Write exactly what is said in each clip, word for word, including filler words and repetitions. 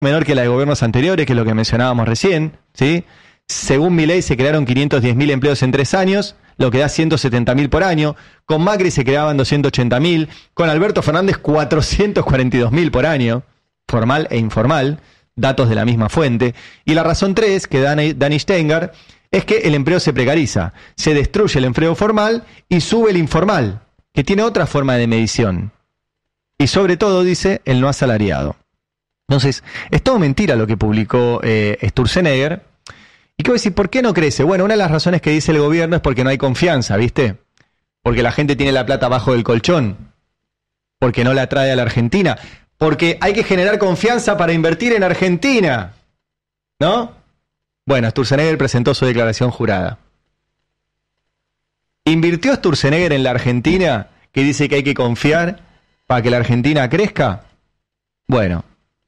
menor que la de gobiernos anteriores, que es lo que mencionábamos recién, ¿sí? Según Milei se crearon quinientos diez mil empleos en tres años, lo que da ciento setenta mil por año. Con Macri se creaban doscientos ochenta mil. Con Alberto Fernández cuatrocientos cuarenta y dos mil por año, formal e informal, datos de la misma fuente. Y la razón tres, que da Dani Steingart, es que el empleo se precariza. Se destruye el empleo formal y sube el informal, que tiene otra forma de medición. Y sobre todo, dice, el no asalariado. Entonces, es todo mentira lo que publicó eh, Sturzenegger. ¿Y qué voy a decir? ¿Por qué no crece? Bueno, una de las razones que dice el gobierno es porque no hay confianza, ¿viste? Porque la gente tiene la plata abajo del colchón. Porque no la trae a la Argentina. Porque hay que generar confianza para invertir en Argentina. ¿No? Bueno, Sturzenegger presentó su declaración jurada. ¿Invirtió Sturzenegger en la Argentina, que dice que hay que confiar para que la Argentina crezca? Bueno,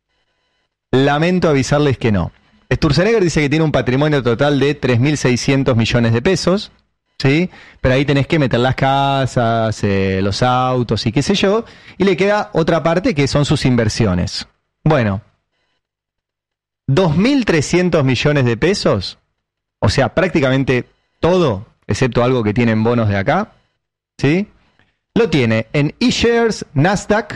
lamento avisarles que no. Sturzenegger dice que tiene un patrimonio total de tres mil seiscientos millones de pesos, ¿sí? Pero ahí tenés que meter las casas, eh, los autos y qué sé yo, y le queda otra parte que son sus inversiones. Bueno, dos mil trescientos millones de pesos, o sea, prácticamente todo, excepto algo que tiene en bonos de acá, ¿sí? Lo tiene en iShares, Nasdaq,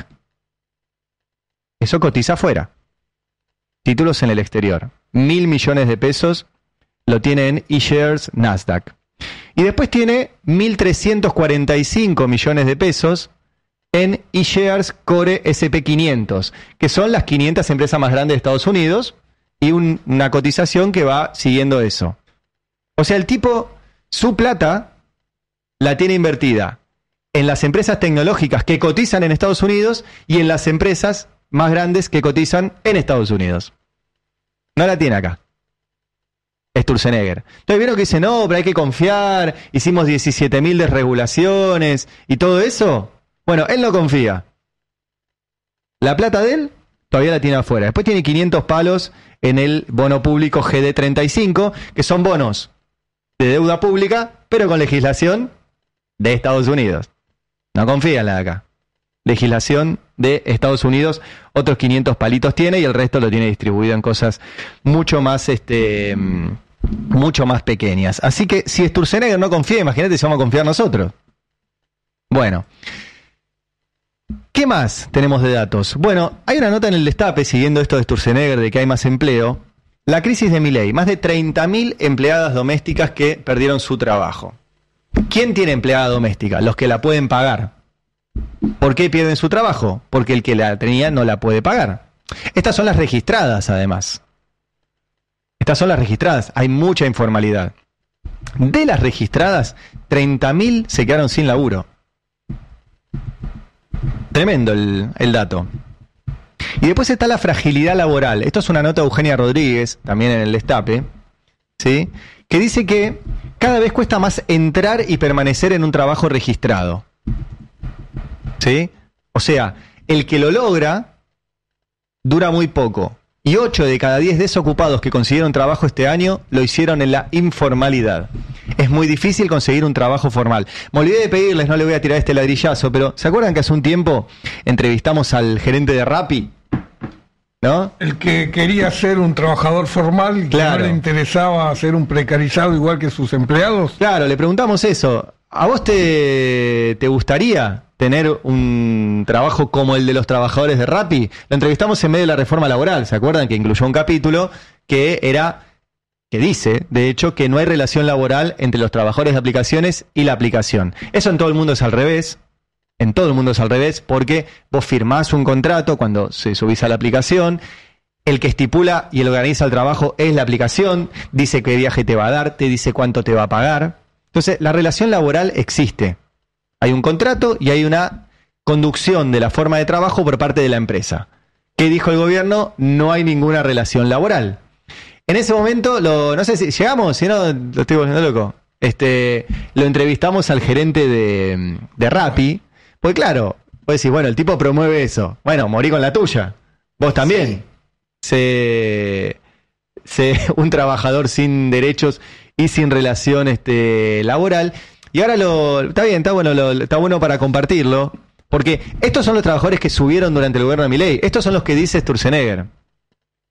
eso cotiza afuera. Títulos en el exterior. Mil millones de pesos lo tiene en iShares Nasdaq. Y después tiene mil trescientos cuarenta y cinco millones de pesos en iShares Core ese and pe quinientos, que son las quinientas empresas más grandes de Estados Unidos, y un, una cotización que va siguiendo eso. O sea, el tipo, su plata la tiene invertida en las empresas tecnológicas que cotizan en Estados Unidos y en las empresas más grandes que cotizan en Estados Unidos. No la tiene acá. Sturzenegger. Entonces vieron que dice, no, pero hay que confiar, hicimos diecisiete mil desregulaciones y todo eso. Bueno, él no confía. La plata de él todavía la tiene afuera. Después tiene quinientos palos en el bono público G D treinta y cinco, que son bonos de deuda pública, pero con legislación de Estados Unidos. No confía en la de acá. Legislación de Estados Unidos, otros quinientos palitos tiene y el resto lo tiene distribuido en cosas mucho más este mucho más pequeñas. Así que si Sturzenegger no confía, imagínate si vamos a confiar nosotros. Bueno, ¿qué más tenemos de datos? Bueno, hay una nota en el Destape, siguiendo esto de Sturzenegger, de que hay más empleo. La crisis de Milei, más de treinta mil empleadas domésticas que perdieron su trabajo. ¿Quién tiene empleada doméstica? Los que la pueden pagar. ¿Por qué pierden su trabajo? Porque el que la tenía no la puede pagar. Estas son las registradas, además. Estas son las registradas. Hay mucha informalidad. De las registradas, treinta mil se quedaron sin laburo. Tremendo el, el dato. Y después está la fragilidad laboral. Esto es una nota de Eugenia Rodríguez, también en el Destape, ¿sí? Que dice que cada vez cuesta más entrar y permanecer en un trabajo registrado. ¿Sí? O sea, el que lo logra dura muy poco. Y ocho de cada diez desocupados que consiguieron trabajo este año lo hicieron en la informalidad. Es muy difícil conseguir un trabajo formal. Me olvidé de pedirles, no le voy a tirar este ladrillazo, pero ¿se acuerdan que hace un tiempo entrevistamos al gerente de Rappi? ¿No? El que quería ser un trabajador formal y claro. Que no le interesaba ser un precarizado igual que sus empleados. Claro, le preguntamos eso. ¿A vos te, te gustaría tener un trabajo como el de los trabajadores de Rappi? Lo entrevistamos en medio de la reforma laboral, ¿se acuerdan? Que incluyó un capítulo que era, que dice, de hecho, que no hay relación laboral entre los trabajadores de aplicaciones y la aplicación. Eso en todo el mundo es al revés. En todo el mundo es al revés, porque vos firmás un contrato cuando se subís a la aplicación, el que estipula y el organiza el trabajo es la aplicación, dice qué viaje te va a dar, te dice cuánto te va a pagar. Entonces, la relación laboral existe. Hay un contrato y hay una conducción de la forma de trabajo por parte de la empresa. ¿Qué dijo el gobierno? No hay ninguna relación laboral. En ese momento, lo, no sé si llegamos, si no, lo estoy volviendo loco. Este, lo entrevistamos al gerente de, de Rappi. Pues claro, vos decís, bueno, el tipo promueve eso. Bueno, morí con la tuya. Vos también. Sí. Se, se, un trabajador sin derechos y sin relación este, laboral. Y ahora lo está bien, está bueno, lo, está bueno para compartirlo. Porque estos son los trabajadores que subieron durante el gobierno de Milei. Estos son los que dice Sturzenegger.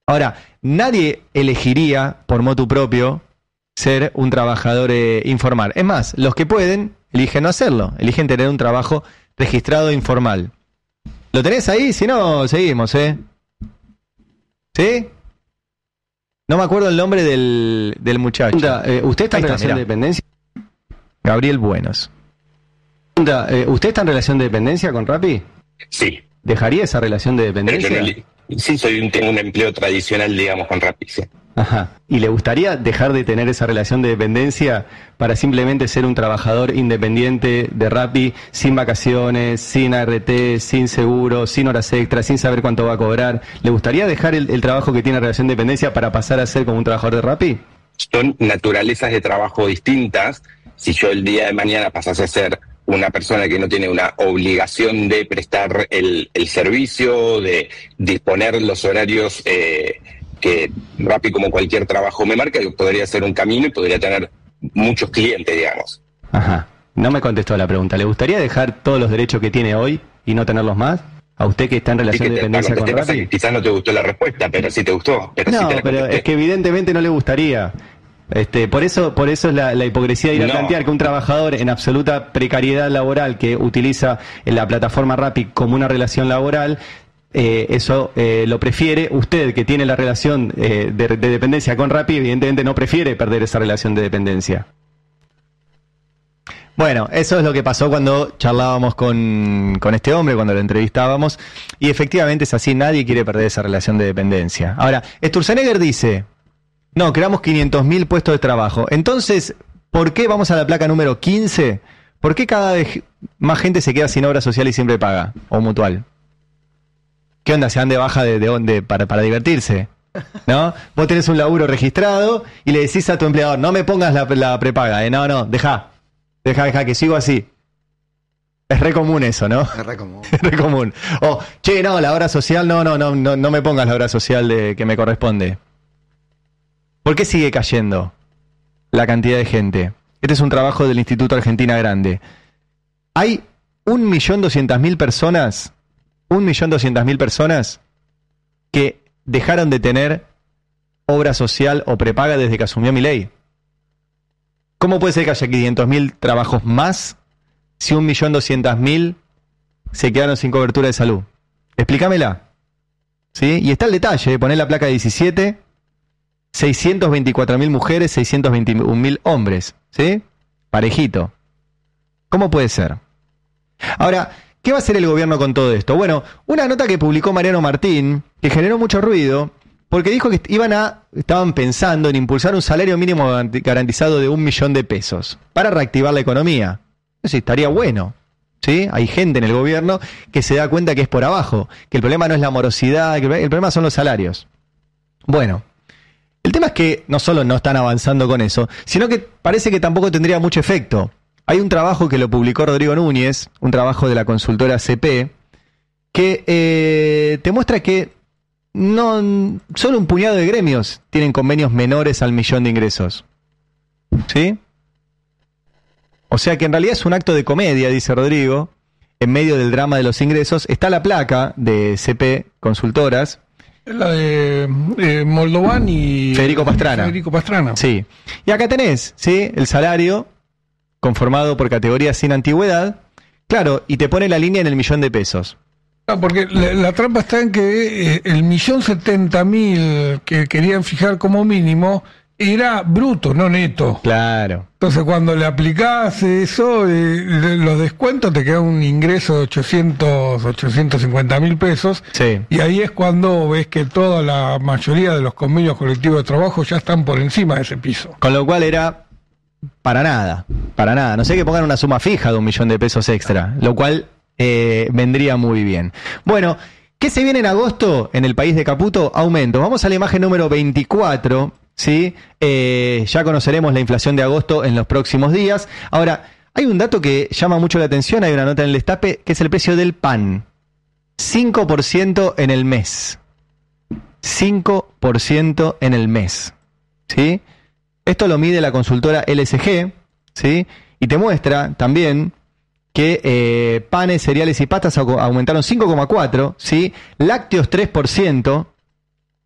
Ahora, nadie elegiría por motu propio ser un trabajador eh, informal. Es más, los que pueden, eligen no hacerlo, eligen tener un trabajo registrado informal. ¿Lo tenés ahí? Si no, seguimos, ¿eh? ¿Sí? No me acuerdo el nombre del, del muchacho. Eh, ¿Usted está Ahí en está, relación mirá. de dependencia? Gabriel Buenos. Eh, ¿Usted está en relación de dependencia con Rappi? Sí. ¿Dejaría esa relación de Pero dependencia? yo no li- sí, soy un, tengo un empleo tradicional, digamos, con Rappi, sí. Ajá. ¿Y le gustaría dejar de tener esa relación de dependencia para simplemente ser un trabajador independiente de Rappi, sin vacaciones, sin A R T, sin seguro, sin horas extras, sin saber cuánto va a cobrar? ¿Le gustaría dejar el, el trabajo que tiene relación de dependencia para pasar a ser como un trabajador de Rappi? Son naturalezas de trabajo distintas. Si yo el día de mañana pasase a ser una persona que no tiene una obligación de prestar el, el servicio, de disponer los horarios eh, que Rappi, como cualquier trabajo, me marca, yo podría hacer un camino y podría tener muchos clientes, digamos. Ajá. No me contestó la pregunta. ¿Le gustaría dejar todos los derechos que tiene hoy y no tenerlos más? ¿A usted que está en Y relación que de te- dependencia lo con que te pasa es Rappi? que quizás no te gustó la respuesta, pero sí te gustó. Pero sí No, te la pero contesté. es que evidentemente no le gustaría. Este, por eso, por eso es la, la hipocresía de ir a No. plantear que un trabajador en absoluta precariedad laboral que utiliza la plataforma Rappi como una relación laboral, eh, eso eh, lo prefiere. Usted, que tiene la relación eh, de, de dependencia con Rappi, evidentemente no prefiere perder esa relación de dependencia. Bueno, eso es lo que pasó cuando charlábamos con, con este hombre, cuando lo entrevistábamos, y efectivamente es así, nadie quiere perder esa relación de dependencia. Ahora, Sturzenegger dice, no, creamos quinientos mil puestos de trabajo. Entonces, ¿por qué vamos a la placa número quince? ¿Por qué cada vez más gente se queda sin obra social y siempre paga? O mutual. ¿Qué onda? ¿Se dan de baja de, de, de- para, para divertirse? ¿No? Vos tenés un laburo registrado y le decís a tu empleador, no me pongas la, la prepaga, ¿eh? No, no, deja. Deja, deja, que sigo así. Es re común eso, ¿no? Es re común. Es re común. O, che, no, la obra social, no, no, no, no, no me pongas la obra social de, que me corresponde. ¿Por qué sigue cayendo la cantidad de gente? Este es un trabajo del Instituto Argentina Grande. Hay un millón doscientas mil personas, un millón doscientas mil personas que dejaron de tener obra social o prepaga desde que asumió Milei. ¿Cómo puede ser que haya quinientos mil trabajos más si un millón doscientas mil se quedaron sin cobertura de salud? Explícamela. ¿Sí? Y está el detalle, poner la placa diecisiete, seiscientos veinticuatro mil mujeres, seiscientos veintiuno mil hombres. ¿Sí? Parejito. ¿Cómo puede ser? Ahora, ¿qué va a hacer el gobierno con todo esto? Bueno, una nota que publicó Mariano Martín, que generó mucho ruido, porque dijo que iban a, estaban pensando en impulsar un salario mínimo garantizado de un millón de pesos para reactivar la economía. Eso estaría bueno. ¿Sí? Hay gente en el gobierno que se da cuenta que es por abajo, que el problema no es la morosidad, que el problema son los salarios. Bueno, el tema es que no solo no están avanzando con eso, sino que parece que tampoco tendría mucho efecto. Hay un trabajo que lo publicó Rodrigo Núñez, un trabajo de la consultora C P, que eh, te muestra que no solo un puñado de gremios tienen convenios menores al millón de ingresos. ¿Sí? O sea que en realidad es un acto de comedia, dice Rodrigo, en medio del drama de los ingresos. Está la placa de C P Consultoras. Es la de eh, Moldovan y Federico Pastrana. Federico Pastrana. Sí. Y acá tenés, ¿sí? El salario conformado por categorías sin antigüedad. Claro, y te pone la línea en el millón de pesos. Ah, porque la, la trampa está en que eh, el millón setenta mil que querían fijar como mínimo era bruto, no neto. Claro. Entonces cuando le aplicás eso, eh, los descuentos, te queda un ingreso de ochocientos, ochocientos cincuenta mil pesos. Sí. Y ahí es cuando ves que toda la mayoría de los convenios colectivos de trabajo ya están por encima de ese piso. Con lo cual era para nada, para nada. No sé, que pongan una suma fija de un millón de pesos extra, lo cual eh, vendría muy bien. Bueno, ¿qué se viene en agosto en el país de Caputo? Aumento. Vamos a la imagen número veinticuatro, ¿sí? Eh, ya conoceremos la inflación de agosto en los próximos días. Ahora, hay un dato que llama mucho la atención, hay una nota en el destape, que es el precio del pan. cinco por ciento en el mes. cinco por ciento en el mes. ¿Sí? Esto lo mide la consultora L S G, ¿sí? Y te muestra también que eh, panes, cereales y pastas au- aumentaron cinco coma cuatro, ¿sí? Lácteos tres por ciento,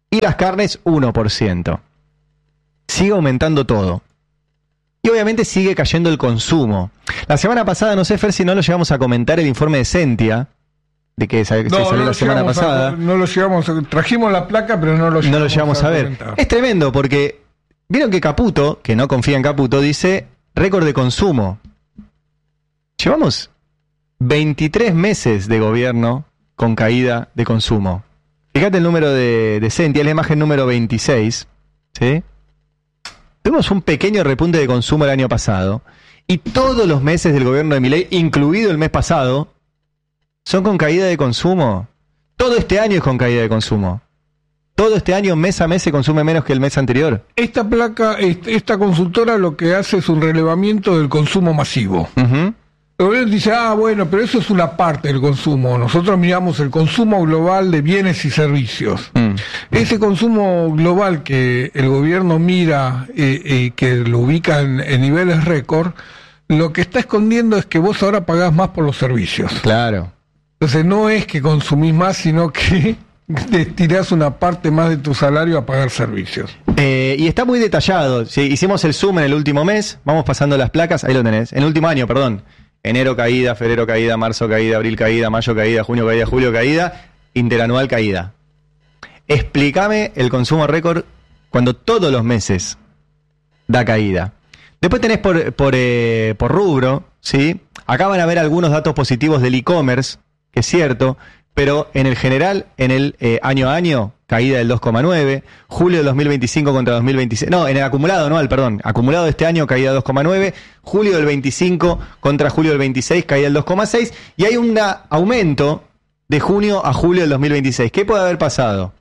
y las carnes uno por ciento. Sigue aumentando todo. Y obviamente sigue cayendo el consumo. La semana pasada, no sé, Fer, si no lo llegamos a comentar, el informe de Sentia, de que se, no, se salió no la semana pasada. A, no lo llevamos a, trajimos la placa, pero no lo llevamos, no lo llevamos a, a ver. Comentar. Es tremendo porque vieron que Caputo, que no confía en Caputo, dice récord de consumo. Llevamos veintitrés meses de gobierno con caída de consumo. Fíjate el número de, de Sentia, es la imagen número veintiséis, ¿sí? Tuvimos un pequeño repunte de consumo el año pasado y todos los meses del gobierno de Milei, incluido el mes pasado, son con caída de consumo. Todo este año es con caída de consumo. Todo este año, mes a mes, se consume menos que el mes anterior. Esta placa, esta consultora lo que hace es un relevamiento del consumo masivo. Uh-huh. El gobierno dice, ah, bueno, pero eso es una parte del consumo. Nosotros miramos el consumo global de bienes y servicios. Mm. Ese consumo global que el gobierno mira y eh, eh, que lo ubica en, en niveles récord, lo que está escondiendo es que vos ahora pagás más por los servicios. Claro. Entonces no es que consumís más, sino que destinás una parte más de tu salario a pagar servicios. Eh, y está muy detallado. Sí, hicimos el zoom en el último mes, vamos pasando las placas, ahí lo tenés. En el último año, perdón. Enero caída, febrero caída, marzo caída, abril caída, mayo caída, junio caída, julio caída, interanual caída. Explícame el consumo récord cuando todos los meses da caída. Después tenés por, por, eh, por rubro, ¿sí? Acá van a ver algunos datos positivos del e-commerce, que es cierto, pero en el general, en el eh, año a año, caída del dos coma nueve, julio del dos mil veinticinco contra dos mil veintiséis, no, en el acumulado anual, perdón, acumulado de este año, caída dos coma nueve, julio del veinticinco contra julio del veintiséis, caída del dos coma seis, y hay un aumento de junio a julio del dos mil veintiséis. ¿Qué puede haber pasado?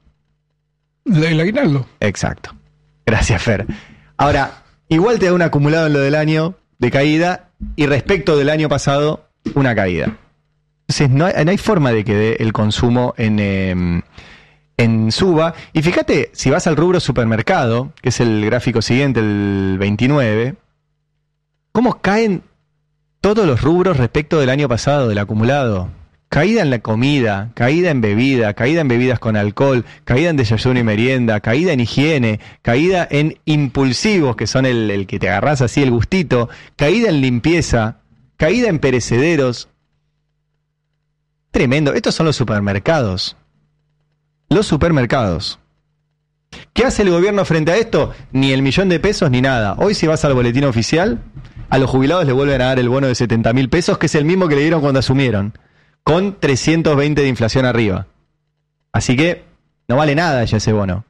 El aguinaldo. Exacto. Gracias, Fer. Ahora, igual te da un acumulado en lo del año de caída, y respecto del año pasado, una caída. Entonces, no hay, no hay forma de que dé el consumo en... Eh, en suba, y fíjate, si vas al rubro supermercado, que es el gráfico siguiente, el veintinueve, cómo caen todos los rubros respecto del año pasado, del acumulado. Caída en la comida, caída en bebida, caída en bebidas con alcohol, caída en desayuno y merienda, caída en higiene, caída en impulsivos, que son el, el que te agarrás así el gustito, caída en limpieza, caída en perecederos. Tremendo, estos son los supermercados. Los supermercados. ¿Qué hace el gobierno frente a esto? Ni el millón de pesos ni nada. Hoy si vas al boletín oficial, a los jubilados le vuelven a dar el bono de setenta mil pesos, que es el mismo que le dieron cuando asumieron, con trescientos veinte de inflación arriba. Así que no vale nada ya ese bono,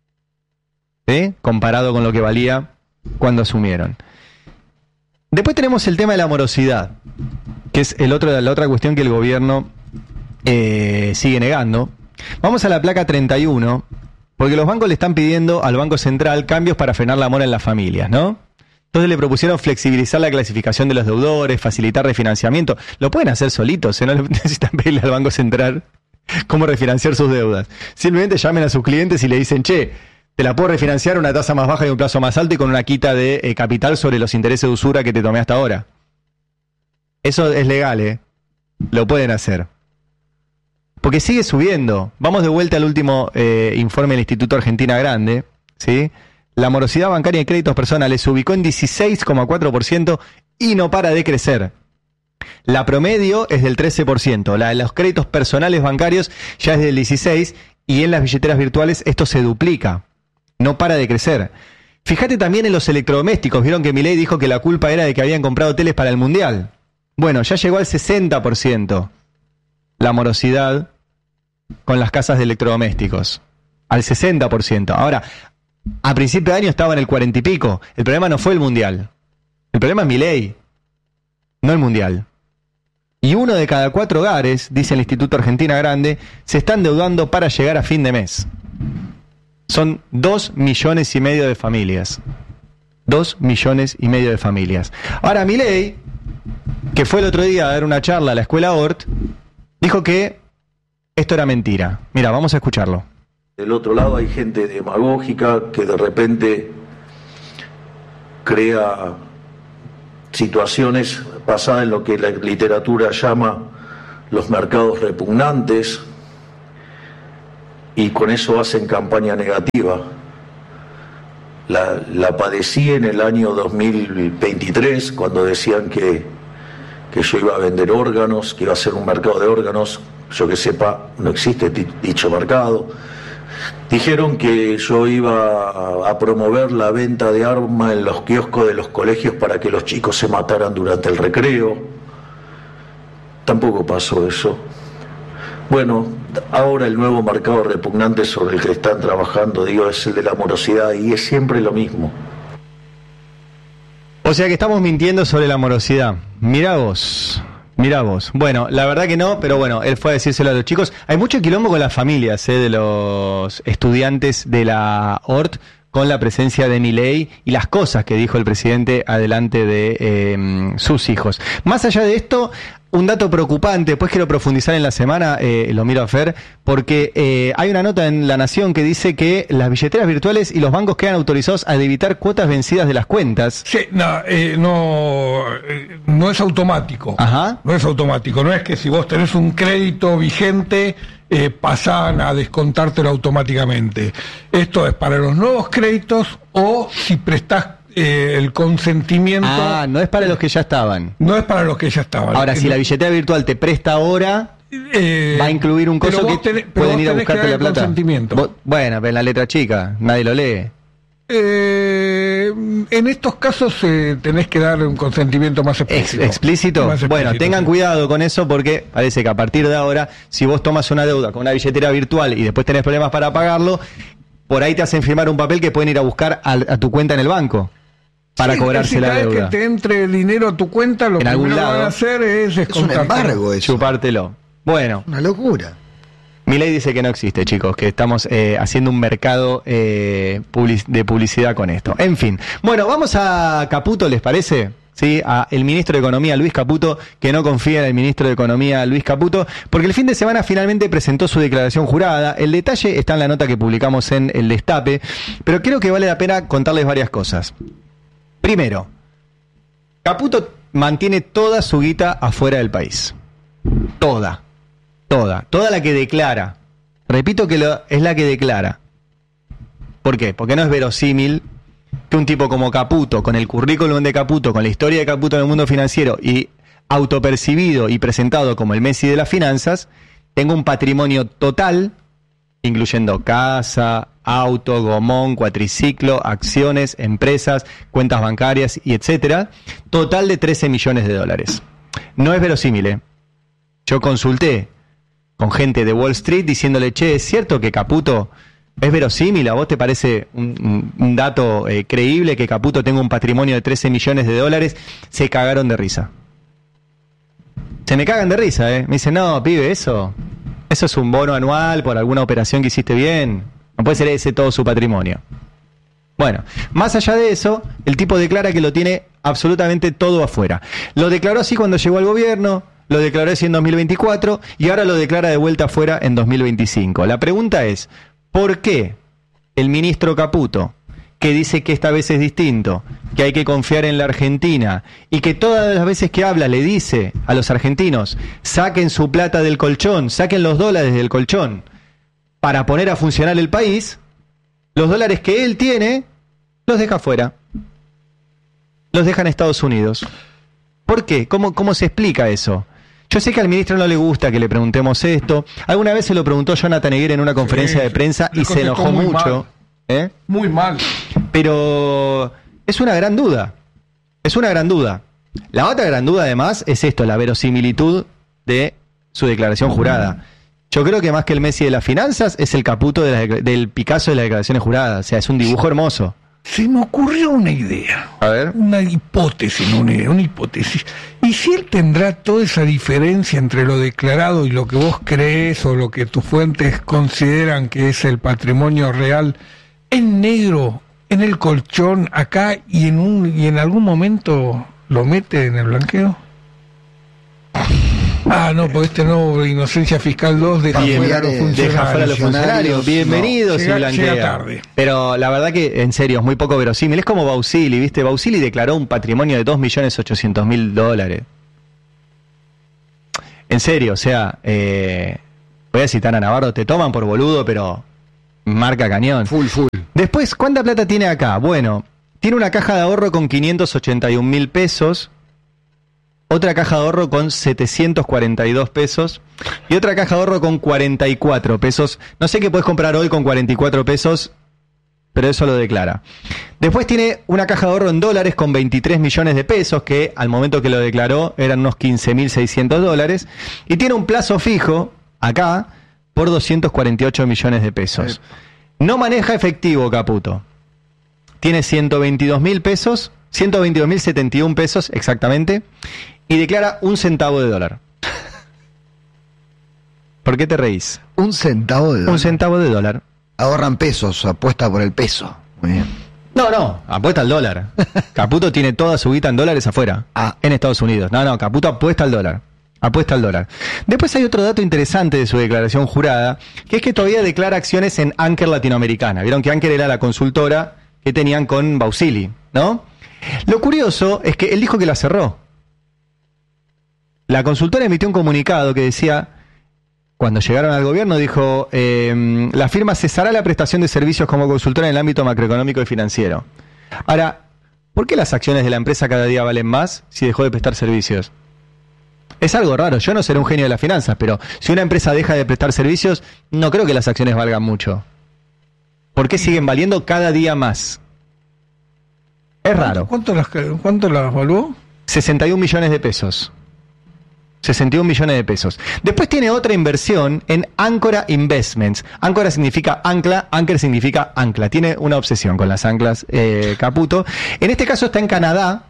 ¿sí? Comparado con lo que valía cuando asumieron. Después tenemos el tema de la morosidad, que es el otro, la otra cuestión que el gobierno eh, sigue negando. Vamos a la placa treinta y uno, porque los bancos le están pidiendo al Banco Central cambios para frenar la mora en las familias, ¿no? Entonces le propusieron flexibilizar la clasificación de los deudores, facilitar refinanciamiento. Lo pueden hacer solitos, ¿eh? No necesitan pedirle al Banco Central cómo refinanciar sus deudas. Simplemente llamen a sus clientes y le dicen, che, te la puedo refinanciar a una tasa más baja y un plazo más alto y con una quita de eh, capital sobre los intereses de usura que te tomé hasta ahora. Eso es legal, ¿eh? Lo pueden hacer. Porque sigue subiendo. Vamos de vuelta al último eh, informe del Instituto Argentina Grande, ¿sí? La morosidad bancaria y créditos personales se ubicó en dieciséis coma cuatro por ciento y no para de crecer. La promedio es del trece por ciento. La de los créditos personales bancarios ya es del dieciséis por ciento y en las billeteras virtuales esto se duplica. No para de crecer. Fíjate también en los electrodomésticos. Vieron que Milei dijo que la culpa era de que habían comprado teles para el Mundial. Bueno, ya llegó al sesenta por ciento. La morosidad con las casas de electrodomésticos. Al sesenta por ciento. Ahora, a principio de año estaba en el cuarenta y pico. El problema no fue el Mundial. El problema es Milei, no el Mundial. Y uno de cada cuatro hogares, dice el Instituto Argentina Grande, se está endeudando para llegar a fin de mes. Son dos millones y medio de familias. Dos millones y medio de familias. Ahora, Milei, que fue el otro día a dar una charla a la escuela Hort, dijo que esto era mentira. Mira, vamos a escucharlo. Del otro lado hay gente demagógica que de repente crea situaciones basadas en lo que la literatura llama los mercados repugnantes, y con eso hacen campaña negativa. La, la padecí en el año dos mil veintitrés, cuando decían que, que yo iba a vender órganos, que iba a hacer un mercado de órganos. Yo que sepa, no existe dicho mercado. Dijeron que yo iba a promover la venta de armas en los kioscos de los colegios para que los chicos se mataran durante el recreo. Tampoco pasó eso. Bueno, ahora el nuevo mercado repugnante sobre el que están trabajando, digo, es el de la morosidad, y es siempre lo mismo. O sea que estamos mintiendo sobre la morosidad. Mirá vos, mirá vos. Bueno, la verdad que no, pero bueno, él fue a decírselo a los chicos. Hay mucho quilombo con las familias, eh, de los estudiantes de la O R T, con la presencia de Milei y las cosas que dijo el presidente adelante de eh, sus hijos. Más allá de esto, un dato preocupante, después quiero profundizar en la semana, eh, lo miro a Fer, porque eh, hay una nota en La Nación que dice que las billeteras virtuales y los bancos quedan autorizados a debitar cuotas vencidas de las cuentas. Sí, no, eh, no, eh, no es automático. Ajá. No es automático, no es que si vos tenés un crédito vigente, eh, pasan a descontártelo automáticamente. Esto es para los nuevos créditos o si prestás Eh, el consentimiento. Ah, no es para los que ya estaban. No es para los que ya estaban. Ahora, si no, la billetera virtual te presta ahora, eh, va a incluir un coso que tenés, pueden ir a buscarte la plata. Consentimiento. Bueno, pero en la letra chica, nadie lo lee. Eh, en estos casos eh, tenés que dar un consentimiento más explícito. Ex ¿Explícito? Más explícito. Bueno, tengan cuidado con eso porque parece que a partir de ahora, si vos tomas una deuda con una billetera virtual y después tenés problemas para pagarlo, por ahí te hacen firmar un papel que pueden ir a buscar a, a tu cuenta en el banco. Para sí, cobrarse si la deuda. Que te entre el dinero a tu cuenta, lo en primero algún lado, que van a hacer es descontarte. Es un embargo eso. Chupártelo. Bueno. Una locura. Milei dice que no existe, chicos, que estamos eh, haciendo un mercado eh, public de publicidad con esto. En fin. Bueno, vamos a Caputo, ¿les parece? Sí, a el ministro de Economía, Luis Caputo, que no confía en el ministro de Economía, Luis Caputo, porque el fin de semana finalmente presentó su declaración jurada. El detalle está en la nota que publicamos en El Destape, pero creo que vale la pena contarles varias cosas. Primero, Caputo mantiene toda su guita afuera del país. Toda. Toda. Toda la que declara. Repito que lo, es la que declara. ¿Por qué? Porque no es verosímil que un tipo como Caputo, con el currículum de Caputo, con la historia de Caputo en el mundo financiero y autopercibido y presentado como el Messi de las finanzas, tenga un patrimonio total, incluyendo casa, auto, gomón, cuatriciclo, acciones, empresas, cuentas bancarias y etcétera, total de trece millones de dólares. No es verosímil, ¿eh? Yo consulté con gente de Wall Street diciéndole, che, ¿es cierto que Caputo es verosímil? ¿A vos te parece un, un dato eh, creíble que Caputo tenga un patrimonio de trece millones de dólares? Se cagaron de risa. Se me cagan de risa, ¿eh? Me dicen, no, pibe, eso, eso es un bono anual por alguna operación que hiciste bien. No puede ser ese todo su patrimonio. Bueno, más allá de eso, el tipo declara que lo tiene absolutamente todo afuera. Lo declaró así cuando llegó al gobierno, lo declaró así en dos mil veinticuatro y ahora lo declara de vuelta afuera en dos mil veinticinco. La pregunta es, ¿por qué el ministro Caputo, que dice que esta vez es distinto, que hay que confiar en la Argentina y que todas las veces que habla le dice a los argentinos, saquen su plata del colchón, saquen los dólares del colchón para poner a funcionar el país, los dólares que él tiene los deja afuera, los deja en Estados Unidos? ¿Por qué? ¿Cómo, cómo se explica eso? Yo sé que al ministro no le gusta que le preguntemos esto. Alguna vez se lo preguntó Jonathan Eguer en una conferencia sí, de prensa y se enojó muy mucho. Mal. ¿Eh? Muy mal. Pero es una gran duda. Es una gran duda. La otra gran duda, además, es esto, la verosimilitud de su declaración jurada. Yo creo que más que el Messi de las finanzas, es el Caputo de la, del Picasso de las declaraciones juradas. O sea, es un dibujo hermoso. Se me ocurrió una idea. A ver. Una hipótesis, no una idea, una hipótesis. ¿Y si él tendrá toda esa diferencia entre lo declarado y lo que vos crees o lo que tus fuentes consideran que es el patrimonio real en negro, en el colchón, acá y en un y en algún momento lo mete en el blanqueo? Ah, no, porque este nuevo Inocencia Fiscal dos deja fuera a los funcionarios. Deja fuera a los funcionarios. Bienvenidos, no, llega, y blanquea. Llega tarde. Pero la verdad que, en serio, es muy poco verosímil. Es como Bausili, ¿viste? Bausili declaró un patrimonio de dos millones ochocientos mil dólares. En serio, o sea, eh, voy a citar a Navarro, te toman por boludo, pero marca cañón. Full, full. Después, ¿cuánta plata tiene acá? Bueno, tiene una caja de ahorro con quinientos ochenta y un mil pesos, otra caja de ahorro con setecientos cuarenta y dos pesos y otra caja de ahorro con cuarenta y cuatro pesos. No sé qué puedes comprar hoy con cuarenta y cuatro pesos, pero eso lo declara. Después tiene una caja de ahorro en dólares con veintitrés millones de pesos, que al momento que lo declaró eran unos quince mil seiscientos dólares, y tiene un plazo fijo, acá, por doscientos cuarenta y ocho millones de pesos. No maneja efectivo, Caputo. Tiene ciento veintidós mil pesos, ciento veintidós mil setenta y uno pesos exactamente, y declara un centavo de dólar. ¿Por qué te reís? Un centavo de dólar. Un centavo de dólar. Ahorran pesos, apuesta por el peso. Muy bien. No, no, apuesta al dólar. Caputo tiene toda su guita en dólares afuera, Ah. en Estados Unidos. No, no, Caputo apuesta al dólar. Apuesta al dólar. Después hay otro dato interesante de su declaración jurada, que es que todavía declara acciones en Anker Latinoamericana. Vieron que Anker era la consultora que tenían con Bausili, ¿no? Lo curioso es que él dijo que la cerró. La consultora emitió un comunicado que decía, cuando llegaron al gobierno, dijo, eh, la firma cesará la prestación de servicios como consultora en el ámbito macroeconómico y financiero. Ahora, ¿por qué las acciones de la empresa cada día valen más si dejó de prestar servicios? Es algo raro, yo no seré un genio de las finanzas, pero si una empresa deja de prestar servicios, no creo que las acciones valgan mucho. ¿Por qué siguen valiendo cada día más? Es raro. ¿Cuánto las, cuánto las evaluó? sesenta y un millones de pesos. sesenta y un millones de pesos. Después tiene otra inversión en Ancora Investments. Ancora significa ancla, Anker significa ancla. Tiene una obsesión con las anclas, eh, Caputo. En este caso está en Canadá,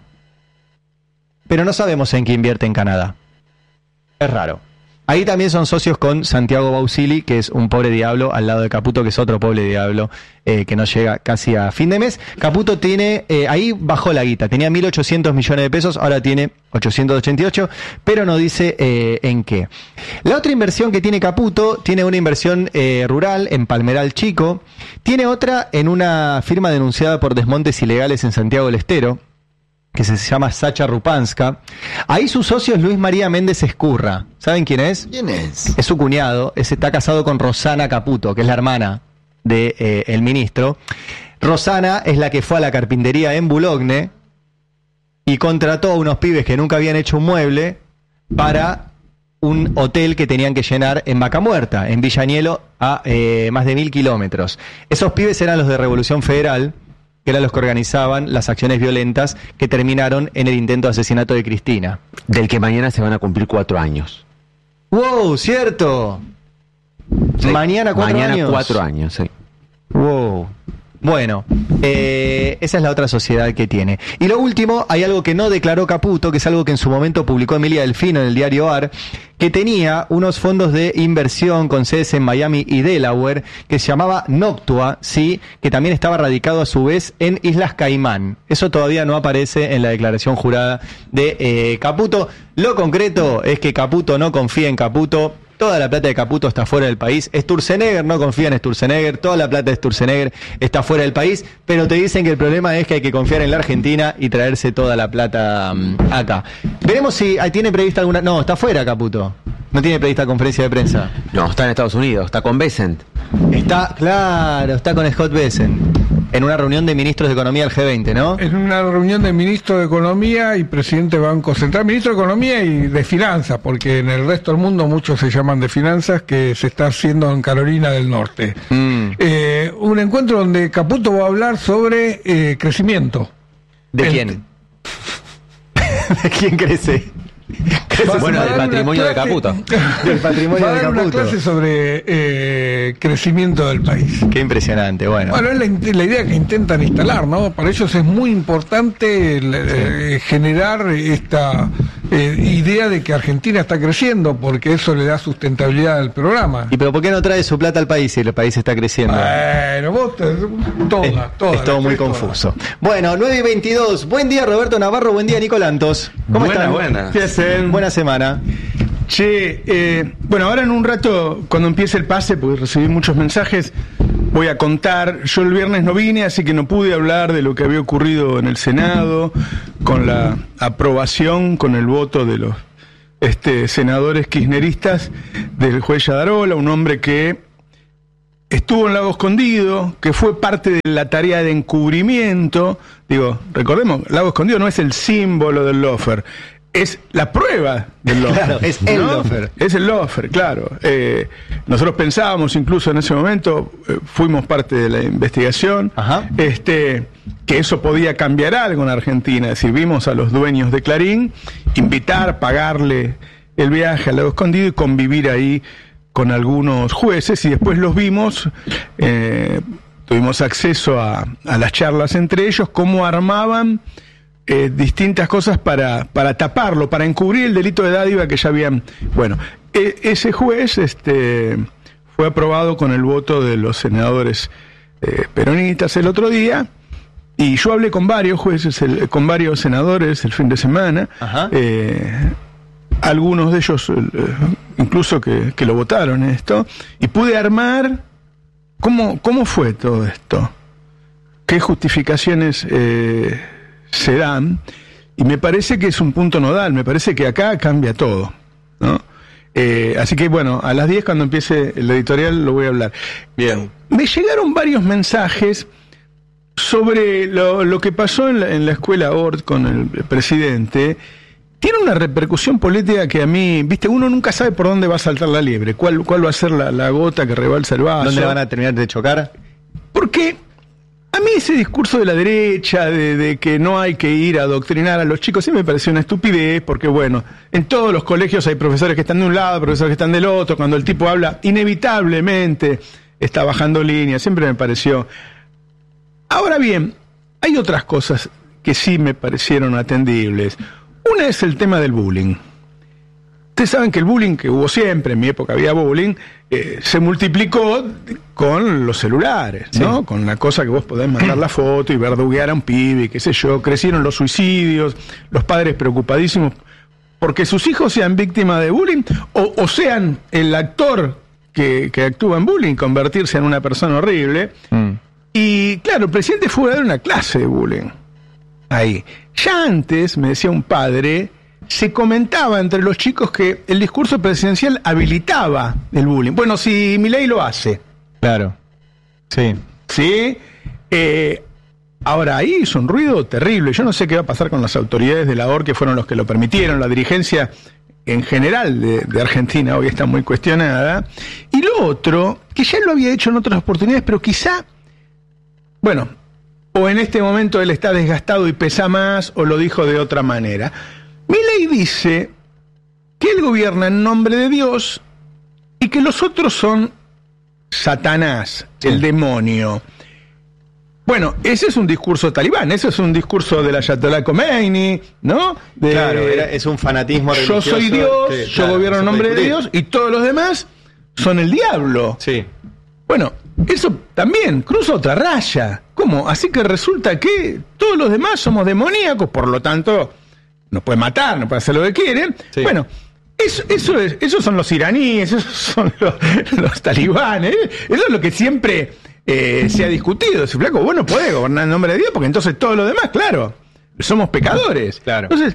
pero no sabemos en qué invierte en Canadá. Es raro. Ahí también son socios con Santiago Bausili, que es un pobre diablo, al lado de Caputo, que es otro pobre diablo, eh, que no llega casi a fin de mes. Caputo tiene, eh, ahí bajó la guita, tenía mil ochocientos millones de pesos, ahora tiene ochocientos ochenta y ocho, pero no dice eh, en qué. La otra inversión que tiene Caputo, tiene una inversión eh, rural en Palmeral Chico, tiene otra en una firma denunciada por desmontes ilegales en Santiago del Estero, que se llama Sacha Rupanska. Ahí su socio es Luis María Méndez Escurra. ¿Saben quién es? ¿Quién es? Es su cuñado, es, está casado con Rosana Caputo, que es la hermana del de, eh, ministro. Rosana es la que fue a la carpintería en Boulogne y contrató a unos pibes que nunca habían hecho un mueble para un hotel que tenían que llenar en Vaca Muerta, en Villa Agnello, a eh, más de mil kilómetros. Esos pibes eran los de Revolución Federal, que eran los que organizaban las acciones violentas que terminaron en el intento de asesinato de Cristina. Del que mañana se van a cumplir cuatro años. ¡Wow! ¿Cierto? Sí. Mañana cuatro mañana años. cuatro años, sí. ¡Wow! Bueno, eh, esa es la otra sociedad que tiene. Y lo último, hay algo que no declaró Caputo, que es algo que en su momento publicó Emilia Delfino en el diario A R, que tenía unos fondos de inversión con sedes en Miami y Delaware, que se llamaba Noctua, sí, que también estaba radicado a su vez en Islas Caimán. Eso todavía no aparece en la declaración jurada de eh, Caputo. Lo concreto es que Caputo no confía en Caputo. Toda la plata de Caputo está fuera del país. Sturzenegger no confía en Sturzenegger. Toda la plata de Sturzenegger está fuera del país. Pero te dicen que el problema es que hay que confiar en la Argentina y traerse toda la plata um, acá. Veremos si ahí tiene prevista alguna... No, está fuera Caputo. No tiene prevista conferencia de prensa. No, está en Estados Unidos, está con Bessent. Está, claro, está con Scott Bessent. En una reunión de ministros de Economía del G veinte, ¿no? En una reunión de ministro de Economía y presidente del Banco Central, ministro de Economía y de Finanzas, porque en el resto del mundo muchos se llaman de Finanzas, que se está haciendo en Carolina del Norte. Mm. Eh, un encuentro donde Caputo va a hablar sobre eh, crecimiento. ¿De El- quién? ¿De quién crece? Va- Bueno, va a del dar una patrimonio de clase- Caputo. Del patrimonio Va a de dar una Caputo. clase sobre eh, crecimiento del país. Qué impresionante, bueno. Bueno, es la, in- la idea que intentan instalar, ¿no? Para ellos es muy importante el, eh, generar esta eh, idea de que Argentina está creciendo, porque eso le da sustentabilidad al programa. ¿Y pero por qué no trae su plata al país si el país está creciendo? Bueno, vos, te- toda, Es, toda. es todo la muy crees confuso. Bueno, nueve y veintidós. Buen día, Roberto Navarro. Buen día, Nico Lantos. ¿Cómo Buena, están? buena. ¿Qué hacen? Buena semana. Che, eh, bueno, ahora en un rato, cuando empiece el pase, porque recibí muchos mensajes, voy a contar. Yo el viernes no vine, así que no pude hablar de lo que había ocurrido en el Senado, con la aprobación, con el voto de los este, senadores kirchneristas del juez Yadarola, un hombre que estuvo en Lago Escondido, que fue parte de la tarea de encubrimiento. Digo, recordemos, Lago Escondido no es el símbolo del lawfare, es la prueba del lawfare. Claro, es el ¿no? lawfare. Es el lawfare, claro. Eh, nosotros pensábamos, incluso en ese momento, eh, fuimos parte de la investigación, Ajá. este que eso podía cambiar algo en Argentina. Es decir, vimos a los dueños de Clarín invitar, pagarle el viaje al Lago Escondido y convivir ahí con algunos jueces, y después los vimos, eh, tuvimos acceso a, a las charlas entre ellos, cómo armaban eh, distintas cosas para, para taparlo, para encubrir el delito de dádiva que ya habían. Bueno, e, ese juez este, fue aprobado con el voto de los senadores eh, peronistas el otro día, y yo hablé con varios jueces, el, con varios senadores el fin de semana. Ajá. Eh, algunos de ellos eh, incluso que, que lo votaron esto, y pude armar cómo, cómo fue todo esto, qué justificaciones eh, se dan, y me parece que es un punto nodal, me parece que acá cambia todo, ¿no? Eh, así que bueno, a las diez cuando empiece el editorial lo voy a hablar. Bien. Me llegaron varios mensajes sobre lo, lo que pasó en la, en la escuela Ort con el presidente. Tiene una repercusión política que a mí, viste, uno nunca sabe por dónde va a saltar la liebre, cuál, cuál va a ser la, la gota que rebalsa el vaso. ¿Dónde van a terminar de chocar? Porque a mí ese discurso de la derecha, de, de que no hay que ir a adoctrinar a los chicos, sí me pareció una estupidez, porque bueno, en todos los colegios hay profesores que están de un lado, profesores que están del otro, cuando el tipo habla, inevitablemente está bajando línea, siempre me pareció. Ahora bien, hay otras cosas que sí me parecieron atendibles. Una es el tema del bullying. Ustedes saben que el bullying que hubo siempre, en mi época había bullying, eh, se multiplicó con los celulares, ¿no? Sí. Con la cosa que vos podés mandar la foto y verduguear a un pibe, qué sé yo. Crecieron los suicidios, los padres preocupadísimos porque sus hijos sean víctimas de bullying o, o sean el actor que, que actúa en bullying, convertirse en una persona horrible. Mm. Y claro, el presidente fue a dar una clase de bullying. Ahí. Ya antes, me decía un padre, se comentaba entre los chicos que el discurso presidencial habilitaba el bullying. Bueno, si Milei lo hace. Claro. Sí. Sí. Eh, ahora, ahí hizo un ruido terrible. Yo no sé qué va a pasar con las autoridades de la O R, que fueron los que lo permitieron. La dirigencia en general de, de Argentina hoy está muy cuestionada. Y lo otro, que ya lo había hecho en otras oportunidades, pero quizá, bueno, o en este momento él está desgastado y pesa más, o lo dijo de otra manera. Milei dice que él gobierna en nombre de Dios y que los otros son Satanás, sí. El demonio. Bueno, ese es un discurso talibán, ese es un discurso de la Ayatollah Khomeini, ¿no? De, claro, era, es un fanatismo religioso. Yo soy Dios, que, yo claro, gobierno en nombre de Dios, y todos los demás son el diablo. Sí. Bueno, eso también cruza otra raya. ¿Cómo? Así que resulta que todos los demás somos demoníacos, por lo tanto, nos pueden matar, nos pueden hacer lo que quieren. Sí. Bueno, eso, eso es, esos son los iraníes, esos son los, los talibanes. Eso es lo que siempre eh, se ha discutido. Si flaco, vos no podés gobernar en nombre de Dios, porque entonces todos los demás, claro, somos pecadores. Claro. Entonces,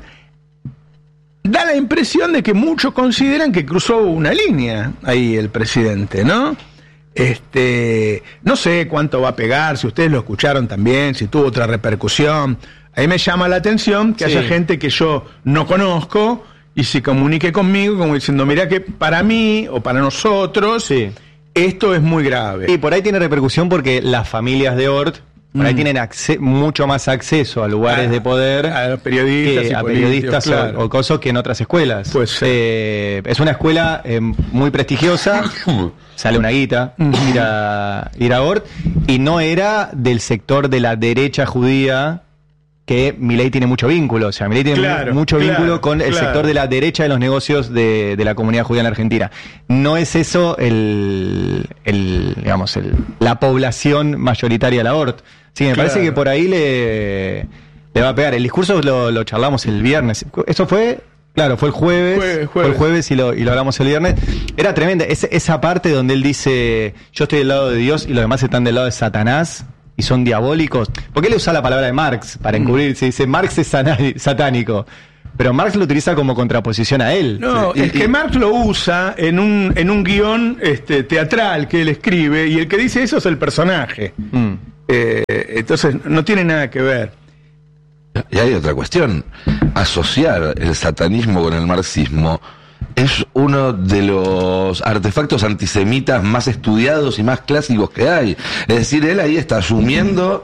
da la impresión de que muchos consideran que cruzó una línea ahí el presidente, ¿no? Este, no sé cuánto va a pegar, si ustedes lo escucharon también, si tuvo otra repercusión. Ahí me llama la atención que sí. haya gente que yo no conozco y se comunique conmigo como diciendo, mirá que para mí o para nosotros sí. esto es muy grave. Y por ahí tiene repercusión porque las familias de Ort por mm. ahí tienen acce- mucho más acceso a lugares a, de poder a los periodistas, que y a periodistas claro. o, o cosas que en otras escuelas. Pues, eh, es una escuela eh, muy prestigiosa, sale una guita ir a, ir a Ort, y no era del sector de la derecha judía, que Milei tiene mucho vínculo, o sea, Milei tiene claro, mucho claro, vínculo con el claro. sector de la derecha de los negocios de, de la comunidad judía en la Argentina. No es eso el, el digamos, el, la población mayoritaria de la Ort. Sí, me claro. parece que por ahí le, le va a pegar. El discurso lo, lo charlamos el viernes. Eso fue, claro, fue el jueves, jueves, jueves. fue el jueves y lo, y lo hablamos el viernes. Era tremenda. Es, esa parte donde él dice, yo estoy del lado de Dios y los demás están del lado de Satanás y son diabólicos. ¿Por qué le usa la palabra de Marx para encubrir? Se dice, Marx es satánico. pero Marx lo utiliza como contraposición a él. No, Sí, es y- que y- Marx lo usa en un, en un guión este, teatral que él escribe, y el que dice eso es el personaje. Mm. Eh, entonces, no tiene nada que ver. Y hay otra cuestión. Asociar el satanismo con el marxismo es uno de los artefactos antisemitas más estudiados y más clásicos que hay. Es decir, él ahí está asumiendo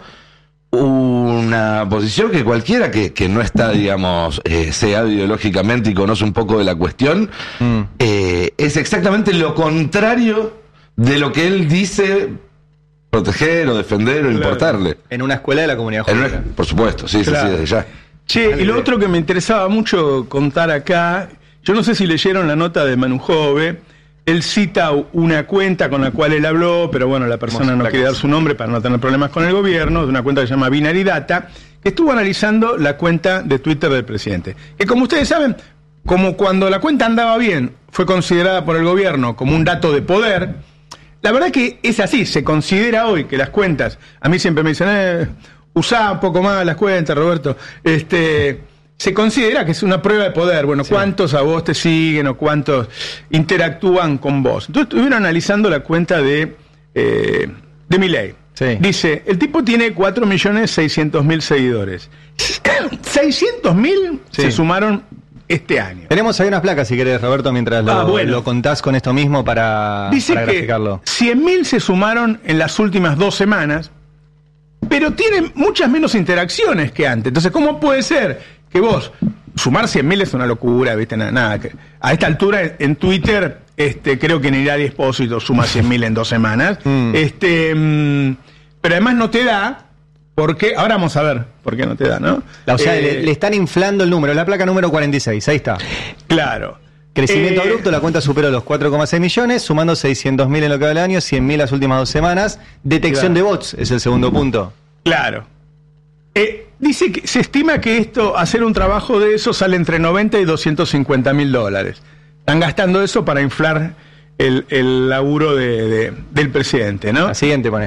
una posición que cualquiera que, que no está, digamos, eh, ceado ideológicamente y conoce un poco de la cuestión, Mm. eh, es exactamente lo contrario de lo que él dice proteger o defender o importarle. En una escuela de la comunidad En judía. una- por supuesto, sí, Claro. sí, sí, desde ya. Che, y lo otro que me interesaba mucho contar acá, yo no sé si leyeron la nota de Manu Jove, él cita una cuenta con la cual él habló, pero bueno, la persona no quiere dar su nombre para no tener problemas con el gobierno, de una cuenta que se llama Binary Data, que estuvo analizando la cuenta de Twitter del presidente. Que como ustedes saben, como cuando la cuenta andaba bien, fue considerada por el gobierno como un dato de poder. La verdad que es así, se considera hoy que las cuentas, a mí siempre me dicen, eh, usá un poco más las cuentas, Roberto, este, se considera que es una prueba de poder, bueno, cuántos a vos te siguen o cuántos interactúan con vos. Entonces estuvieron analizando la cuenta de, eh, de Milei. Sí. Dice, el tipo tiene cuatro millones seiscientos mil seguidores. seiscientos mil Sí. se sumaron este año. Tenemos ahí unas placas, si querés, Roberto, mientras lo, Ah, bueno. lo contás con esto mismo para, Dice para que graficarlo. cien mil se sumaron en las últimas dos semanas, pero tienen muchas menos interacciones que antes. Entonces, ¿cómo puede ser que vos, sumar cien mil es una locura, ¿viste? Nada, nada, que a esta altura en, en Twitter, este, creo que Nirari Espósito suma cien mil en dos semanas. Mm. Este, mm, pero además no te da, porque, ahora vamos a ver por qué no te da, ¿no? O sea, Eh, le, le están inflando el número, la placa número cuarenta y seis, ahí está. Claro. Crecimiento Eh, abrupto, la cuenta superó los cuatro coma seis millones, sumando seiscientos mil en lo que va del año, cien mil las últimas dos semanas. Detección Claro. de bots es el segundo punto. Claro. Eh, dice que se estima que esto, hacer un trabajo de eso, sale entre noventa y doscientos cincuenta mil dólares. Están gastando eso para inflar el, el laburo de, de- del presidente, ¿no? La siguiente pone.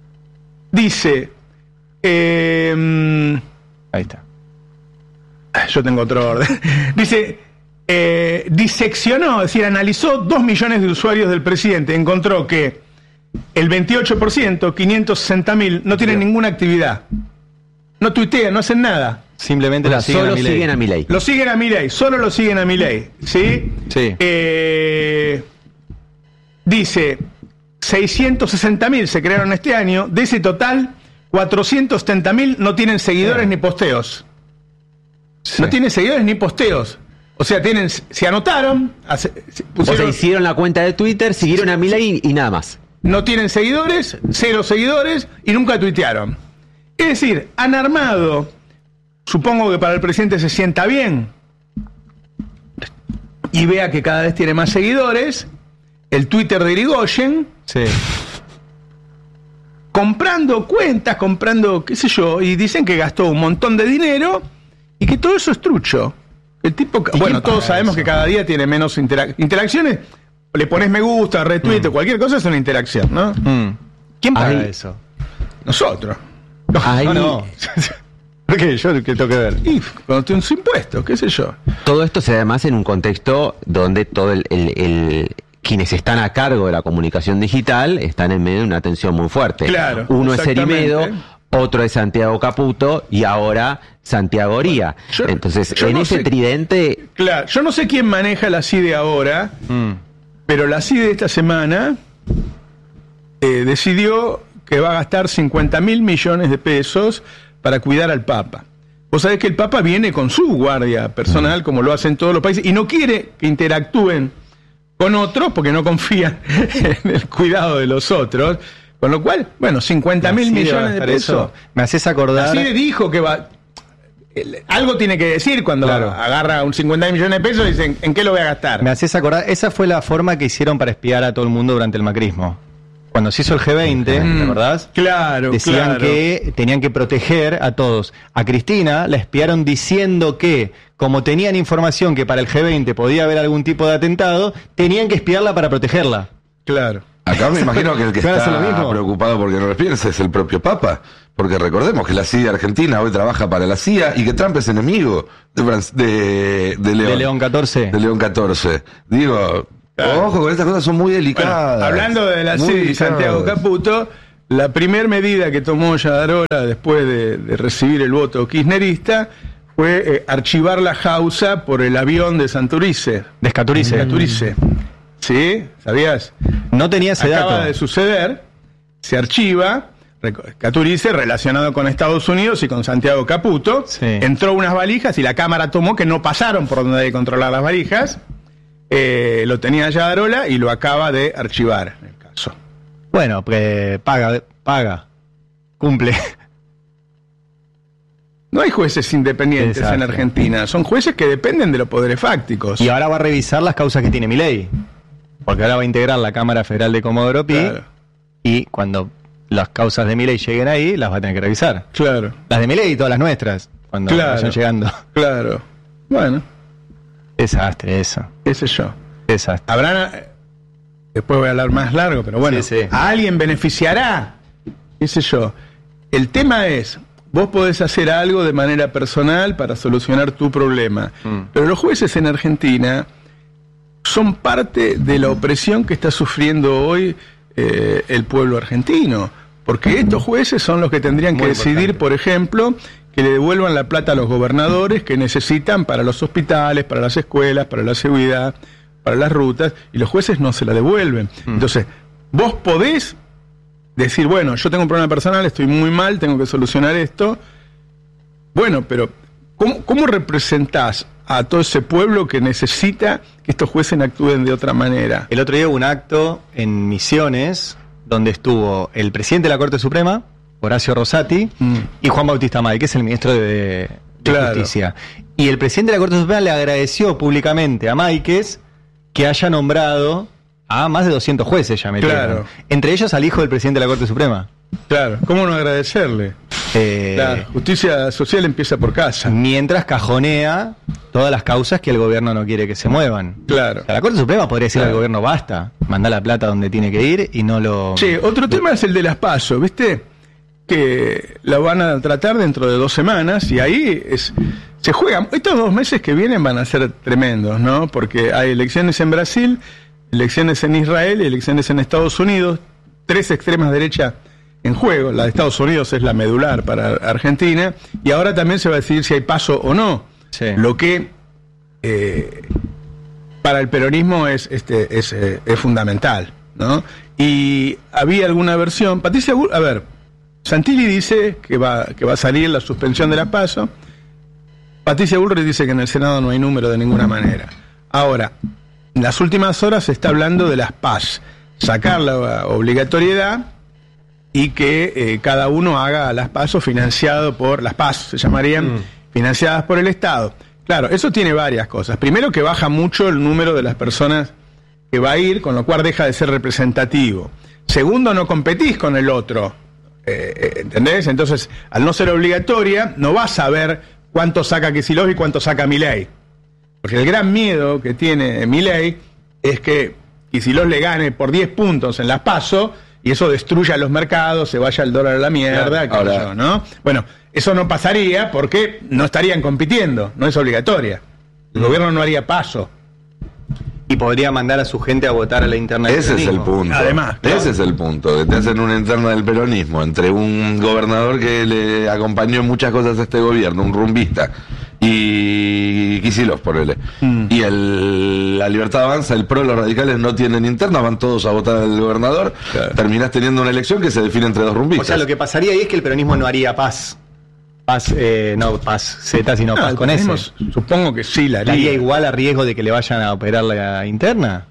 Dice, eh, Ahí está. yo tengo otro orden. Dice, eh, diseccionó, es decir, analizó dos millones de usuarios del presidente. Encontró que el veintiocho por ciento, quinientos sesenta mil, no tienen ninguna actividad. No tuitean, no hacen nada. Simplemente O sea, la siguen solo a Milei. siguen a Milei. Lo siguen a Milei, solo lo siguen a Milei, ¿sí? Sí. Eh, dice, seiscientos sesenta mil se crearon este año, de ese total, cuatrocientos setenta mil no tienen seguidores ni posteos. Sí. No tienen seguidores ni posteos. O sea, tienen, se anotaron, hace- se O sea, pusieron- hicieron la cuenta de Twitter, siguieron a Milei y, y nada más. no tienen seguidores, cero seguidores y nunca tuitearon. Es decir, han armado, supongo que para el presidente se sienta bien y vea que cada vez tiene más seguidores, el Twitter de Irigoyen, Sí. comprando cuentas, comprando qué sé yo, y dicen que gastó un montón de dinero y que todo eso es trucho. El tipo, bueno, todos sabemos que cada día tiene menos interac- interacciones. Le pones me gusta, retweet, o cualquier cosa es una interacción, ¿no? Mm. ¿Quién paga Ahí- eso? Nosotros. Ahí- No, no. ¿Por qué? Yo qué tengo que ver. Y cuando tiene su impuesto, qué sé yo. Todo esto se da además en un contexto donde todo el, el- el- quienes están a cargo de la comunicación digital están en medio de una tensión muy fuerte. Claro, Uno es exactamente. Erimedo, otro es Santiago Caputo y ahora Santiago Oría. Yo- Entonces, yo en no ese sé- tridente, Claro, yo no sé quién maneja la C I D E ahora, Mm. pero la C I D E de esta semana eh, decidió que va a gastar cincuenta mil millones de pesos para cuidar al Papa. Vos sabés que el Papa viene con su guardia personal, como lo hacen todos los países, y no quiere que interactúen con otros porque no confía en el cuidado de los otros. Con lo cual, bueno, cincuenta mil Así le va a millones de gastar pesos. eso. Me haces acordar. La C I D E dijo que va. el- Algo tiene que decir cuando Claro. agarra un cincuenta millones de pesos y dicen, ¿en qué lo voy a gastar? Me haces acordar, esa fue la forma que hicieron para espiar a todo el mundo durante el macrismo. Cuando se hizo el G veinte, Mm. ¿te acordás? Claro, Decían claro. que tenían que proteger a todos. A Cristina la espiaron diciendo que, como tenían información que para el G veinte podía haber algún tipo de atentado, tenían que espiarla para protegerla. Claro. Acá me imagino que el que ¿Van a hacer lo está mismo? preocupado porque no respires es el propio Papa, Porque recordemos que la C I A Argentina hoy trabaja para la C I A y que Trump es enemigo de, Fran- de, de León. De León catorce. De León catorce. Digo, Claro. ojo con estas cosas, son muy delicadas. Bueno, hablando de la Muy C I A y delicadas. Santiago Caputo, la primer medida que tomó Yadarola después de, de recibir el voto kirchnerista fue eh, archivar la causa por el avión de Santurice. Descaturice. Descaturice. ¿Sí? ¿Sabías? No tenía ese Acaba dato. de suceder, se archiva, reco- Caturice relacionado con Estados Unidos y con Santiago Caputo, Sí. entró unas valijas y la cámara tomó que no pasaron por donde hay que controlar las valijas, eh, lo tenía Yadarola y lo acaba de archivar en el caso. Bueno, pues paga, paga. Cumple. No hay jueces independientes Desastre. en Argentina, son jueces que dependen de los poderes fácticos. Y ahora va a revisar las causas que tiene Milei. Porque ahora va a integrar la Cámara Federal de Comodoro Pi. Claro. Y cuando las causas de Milei lleguen ahí, las va a tener que revisar. Claro, Las de Milei y todas las nuestras. Cuando Claro. vayan llegando. claro. Bueno, Desastre eso. qué sé yo. Desastre. Habrán, eh, después voy a hablar más largo, pero bueno, Sí, sí. ¿a alguien beneficiará? ¿Qué sé yo? El tema es, vos podés hacer algo de manera personal para solucionar tu problema, Mm. pero los jueces en Argentina son parte de la opresión que está sufriendo hoy eh, el pueblo argentino, porque estos jueces son los que tendrían que Muy decidir, importante. por ejemplo, que le devuelvan la plata a los gobernadores que necesitan para los hospitales, para las escuelas, para la seguridad, para las rutas, y los jueces no se la devuelven. Mm. Entonces, vos podés decir, bueno, yo tengo un problema personal, estoy muy mal, tengo que solucionar esto. Bueno, pero ¿cómo, cómo representás a todo ese pueblo que necesita que estos jueces actúen de otra manera? El otro día hubo un acto en Misiones donde estuvo el presidente de la Corte Suprema, Horacio Rosati, Mm. y Juan Bautista May, que es el ministro de, de Claro. Justicia. Y el presidente de la Corte Suprema le agradeció públicamente a Máiquez que haya nombrado a más de doscientos jueces, ya metieron. Claro. Entre ellos al hijo del presidente de la Corte Suprema. Claro, ¿cómo no agradecerle? Eh, La justicia social empieza por casa. Mientras cajonea todas las causas que el gobierno no quiere que se muevan. Claro. O sea, la Corte Suprema podría decirle Claro. al gobierno basta, mandá la plata donde tiene que ir y no lo... Sí, otro tema es el de las PASO, ¿viste? Que la van a tratar dentro de dos semanas y ahí es se juegan. Estos dos meses que vienen van a ser tremendos, ¿no? Porque hay elecciones en Brasil, elecciones en Israel y elecciones en Estados Unidos, tres extremas derechas en juego. La de Estados Unidos es la medular para Argentina y ahora también se va a decidir si hay PASO o no. Sí. Lo que eh, para el peronismo es este es, eh, es fundamental, ¿no? Y había alguna versión, Patricia Bull, a ver, Santilli dice que va que va a salir la suspensión de la PASO. Patricia Bullrich dice que en el Senado no hay número de ninguna manera. Ahora, en las últimas horas se está hablando de las PAS, sacar la obligatoriedad y que eh, cada uno haga las PASO financiado por las PAS, se llamarían Mm. financiadas por el Estado. Claro, eso tiene varias cosas. Primero, que baja mucho el número de las personas que va a ir, con lo cual deja de ser representativo. Segundo, no competís con el otro. Eh, eh, ¿Entendés? Entonces, al no ser obligatoria, no vas a ver cuánto saca Kicillof y cuánto saca Milei. Porque el gran miedo que tiene Milei es que Kicillof le gane por diez puntos en las PASO y eso destruya los mercados, se vaya el dólar a la mierda, Claro, qué sé ahora- yo, ¿no? Bueno, eso no pasaría porque no estarían compitiendo, no es obligatoria. El gobierno no haría PASO. Y podría mandar a su gente a votar a la interna del Ese es el peronismo. punto. Además, claro. Ese es el punto. Que te hacen una interna del peronismo entre un gobernador que le acompañó en muchas cosas a este gobierno, un rumbista, y Kicillof, por él. Mm. Y el, la Libertad Avanza, el PRO, los radicales no tienen interna, van todos a votar al gobernador. Claro. Terminás teniendo una elección que se define entre dos rumbistas. O sea, lo que pasaría ahí es que el peronismo no haría paz. Paz, eh, no paz Z, sino No, paz el con S. peronismo, Supongo que sí la ¿La haría haría. igual a riesgo de que le vayan a operar la interna?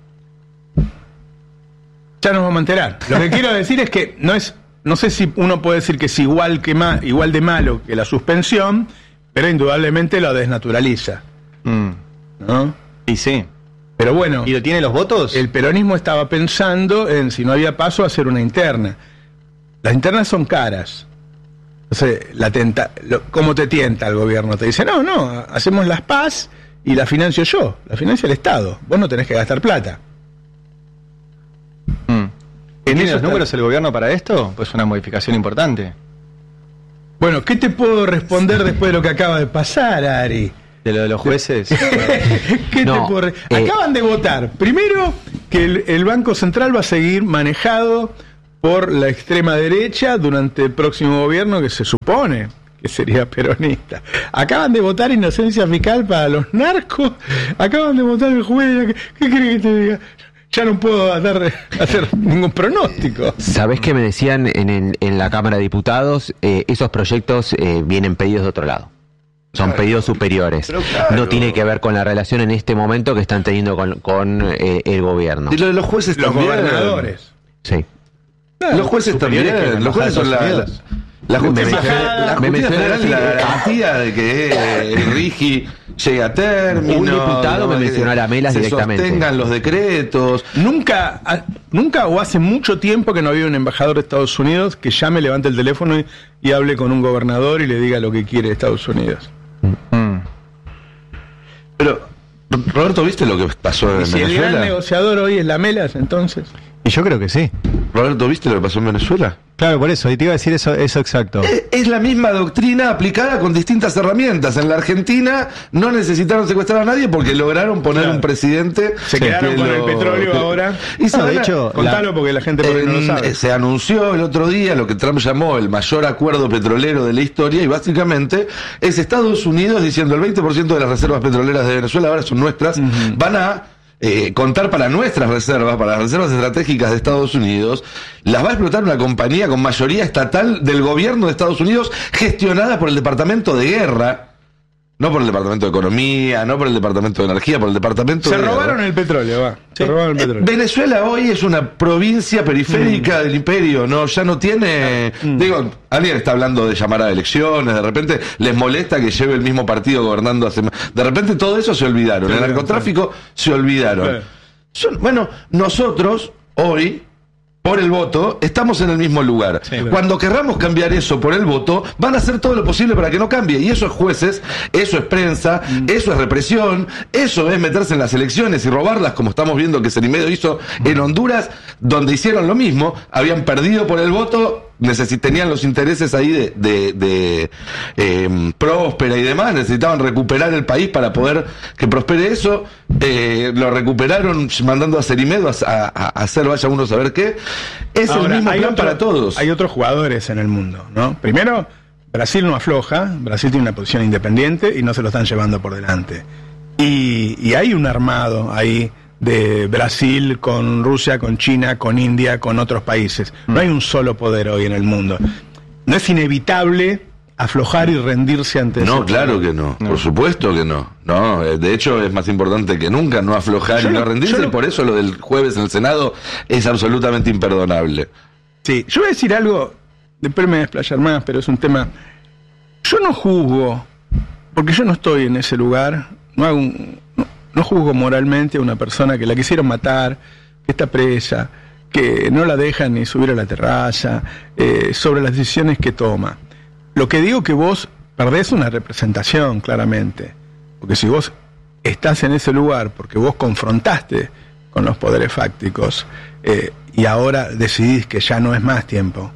Ya nos vamos a enterar. Lo que quiero decir es que no es, no sé si uno puede decir que es igual que ma- igual de malo que la suspensión, pero indudablemente lo desnaturaliza, Mm. ¿no? Y sí. Pero bueno, ¿Y lo tiene los votos? el peronismo estaba pensando en, si no había paso, hacer una interna. Las internas son caras. Entonces, la tenta, lo- ¿cómo te tienta el gobierno? Te dice, no, no, hacemos las PAS y la financio yo, la financia el Estado. Vos no tenés que gastar plata. Mm. En ¿Tiene eso los está- números el gobierno para esto? Pues una modificación importante. Bueno, ¿qué te puedo responder después de lo que acaba de pasar, Ari? De lo de los jueces. ¿Qué No, te puedo re- eh. Acaban de votar. Primero, que el, el Banco Central va a seguir manejado por la extrema derecha durante el próximo gobierno, que se supone que sería peronista. Acaban de votar inocencia fiscal para los narcos. Acaban de votar el juez. ¿Qué crees que te diga? Ya no puedo dar, hacer ningún pronóstico. ¿Sabés que me decían en, en, en la Cámara de Diputados? Eh, esos proyectos eh, vienen pedidos de otro lado. Son pedidos superiores. claro. No tiene que ver con la relación en este momento que están teniendo con, con eh, el gobierno. Y lo de los jueces Los también. gobernadores. Sí. Los jueces superiores también. que la Los jueces son la, embajada de la, Estados la justicia, Me menciona- la me justicia menciona federal, así, la eh, garantía de que eh, el RIGI llegue a término. Un diputado ¿no? me mencionó a la Melas se directamente. sostengan los decretos. Nunca, a- nunca o hace mucho tiempo que no había un embajador de Estados Unidos que llame, levante el teléfono y, y hable con un gobernador y le diga lo que quiere Estados Unidos. Mm. Pero, Roberto, ¿viste lo que pasó Y en si el gran Venezuela? negociador hoy es la Melas, entonces. Y yo creo que sí. Roberto, ¿viste lo que pasó en Venezuela? Claro, por eso, y te iba a decir eso, eso exacto. Es, es la misma doctrina aplicada con distintas herramientas. En la Argentina no necesitaron secuestrar a nadie porque lograron poner Claro. un presidente. Se quedaron que con lo- el petróleo que- ahora. Y se No, van de a- hecho, Contalo porque la gente por ahí no lo En- sabe. eh, se anunció el otro día lo que Trump llamó el mayor acuerdo petrolero de la historia y básicamente es Estados Unidos diciendo el veinte por ciento de las reservas petroleras de Venezuela ahora son nuestras, van a eh, contar para nuestras reservas, para las reservas estratégicas de Estados Unidos, las va a explotar una compañía con mayoría estatal del gobierno de Estados Unidos gestionada por el Departamento de Guerra. No por el Departamento de Economía, no por el Departamento de Energía, por el Departamento Se de robaron Guerra. el petróleo, va. Se robaron el Eh, petróleo. Venezuela hoy es una provincia periférica del imperio, no, ya no tiene, digo, alguien está hablando de llamar a elecciones, de repente les molesta que lleve el mismo partido gobernando hace, de repente todo eso se olvidaron, el Claro, narcotráfico se olvidaron. Claro. Son- bueno, nosotros hoy por el voto, estamos en el mismo lugar. Sí. Cuando querramos cambiar eso por el voto, van a hacer todo lo posible para que no cambie. Y eso es jueces, eso es prensa, eso es represión, eso es meterse en las elecciones y robarlas, como estamos viendo que Serimedo hizo en Honduras, donde hicieron lo mismo, habían perdido por el voto, necesi- tenían los intereses ahí de, de, de eh, próspera y demás, necesitaban recuperar el país para poder que prospere eso, eh, lo recuperaron mandando a Serimedo a, a, a hacer vaya uno a saber qué. Es Ahora, el mismo hay plan otro- para todos. Hay otros jugadores en el mundo, ¿no? Primero, Brasil no afloja, Brasil tiene una posición independiente y no se lo están llevando por delante. Y, y hay un armado ahí de Brasil con Rusia, con China, con India, con otros países. No hay un solo poder hoy en el mundo. No es inevitable aflojar y rendirse ante No, ese claro poder. que no, por supuesto que no. No, eh, de hecho es más importante que nunca no aflojar Yo y no lo- rendirse, yo lo- y por eso lo del jueves en el Senado es absolutamente imperdonable. Sí, yo voy a decir algo, después me voy a explayar más, pero es un tema. Yo no juzgo, porque yo no estoy en ese lugar, no hago un- no, no juzgo moralmente a una persona que la quisieron matar, que está presa, que no la dejan ni subir a la terraza, eh, sobre las decisiones que toma. Lo que digo que vos perdés una representación, claramente, porque si vos estás en ese lugar porque vos confrontaste con los poderes fácticos eh, y ahora decidís que ya no es más tiempo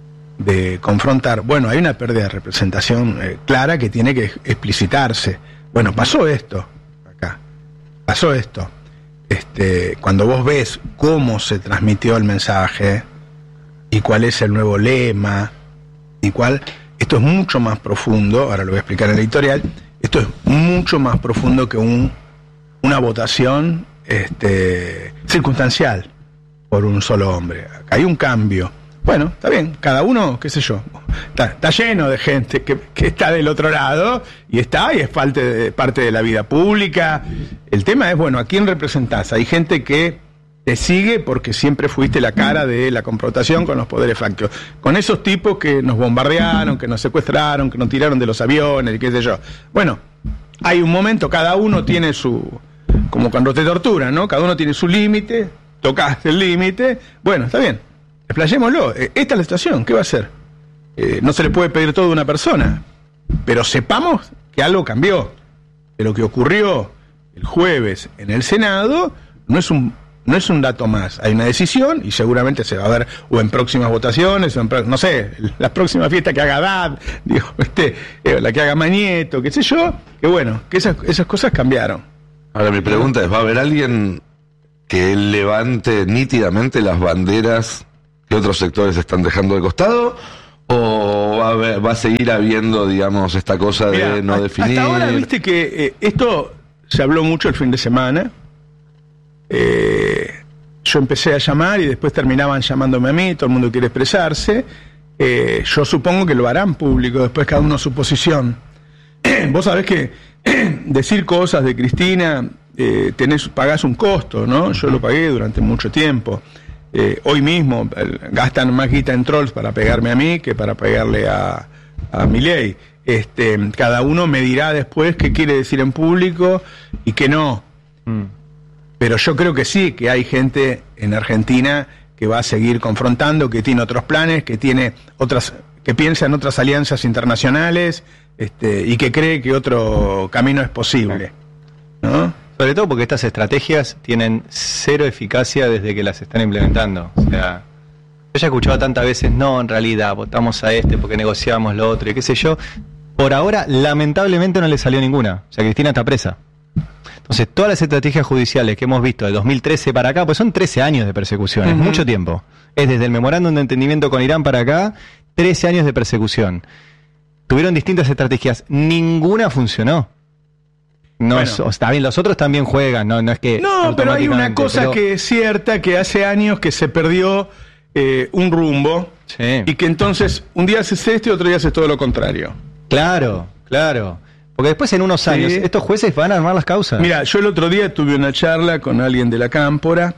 de confrontar, bueno, hay una pérdida de representación eh, clara que tiene que explicitarse. Bueno, pasó esto acá, pasó esto. Este, cuando vos ves cómo se transmitió el mensaje y cuál es el nuevo lema y cuál, esto es mucho más profundo, ahora lo voy a explicar en el editorial, esto es mucho más profundo que un, una votación este, circunstancial por un solo hombre. Acá hay un cambio. Bueno, está bien, cada uno, qué sé yo, está, está lleno de gente que, que está del otro lado y está y es parte de, parte de la vida pública. El tema es, bueno, ¿a quién representás? Hay gente que te sigue porque siempre fuiste la cara de la confrontación con los poderes fácticos. Con esos tipos que nos bombardearon, que nos secuestraron, que nos tiraron de los aviones y qué sé yo. Bueno, hay un momento, cada uno tiene su... como cuando te torturan, ¿no? Cada uno tiene su límite, tocaste el límite, bueno, está bien. Explayémoslo. Eh, Esta es la situación. ¿Qué va a hacer? Eh, no se le puede pedir todo a una persona. Pero sepamos que algo cambió. Que lo que ocurrió el jueves en el Senado no es un, no es un dato más, hay una decisión y seguramente se va a ver o en próximas votaciones, o en, no sé, las próximas fiestas que haga Haddad, digo, este, eh, la que haga Mañeto, qué sé yo, que bueno, que esas, esas cosas cambiaron. Ahora mi pregunta es, ¿va a haber alguien que levante nítidamente las banderas que otros sectores están dejando de costado? ¿O va a, haber, va a seguir habiendo, digamos, esta cosa Mirá, de no hasta, definir? Hasta ahora, viste que eh, esto se habló mucho el fin de semana. Eh, yo empecé a llamar y después terminaban llamándome a mí, todo el mundo quiere expresarse. Eh, yo supongo que lo harán público, después cada uno su posición. Vos sabés que decir cosas de Cristina, eh, tenés, pagás un costo, ¿no? Yo lo pagué durante mucho tiempo. Eh, hoy mismo eh, gastan más guita en trolls para pegarme a mí que para pegarle a, a Milei. Este, cada uno me dirá después qué quiere decir en público y qué no. Mm. Pero yo creo que sí, que hay gente en Argentina que va a seguir confrontando, que tiene otros planes, que tiene otras, que piensa en otras alianzas internacionales, este, y que cree que otro camino es posible, ¿no? Sobre todo porque estas estrategias tienen cero eficacia desde que las están implementando. O sea, yo ya he escuchado tantas veces, no, en realidad, votamos a este porque negociamos lo otro y qué sé yo. Por ahora, lamentablemente no le salió ninguna. O sea, Cristina está presa. Entonces, todas las estrategias judiciales que hemos visto de dos mil trece para acá, pues son trece años de persecución, uh-huh. Es mucho tiempo. Es desde el memorándum de entendimiento con Irán para acá, trece años de persecución. Tuvieron distintas estrategias, ninguna funcionó. No, bueno, es, está bien, los otros también juegan, no, no es que... No, pero hay una cosa pero... que es cierta, que hace años que se perdió eh, un rumbo, sí. Y que entonces un día haces esto y otro día haces todo lo contrario. Claro, claro. Porque después en unos años, sí. Estos jueces van a armar las causas. Mira, yo el otro día tuve una charla con alguien de la Cámpora,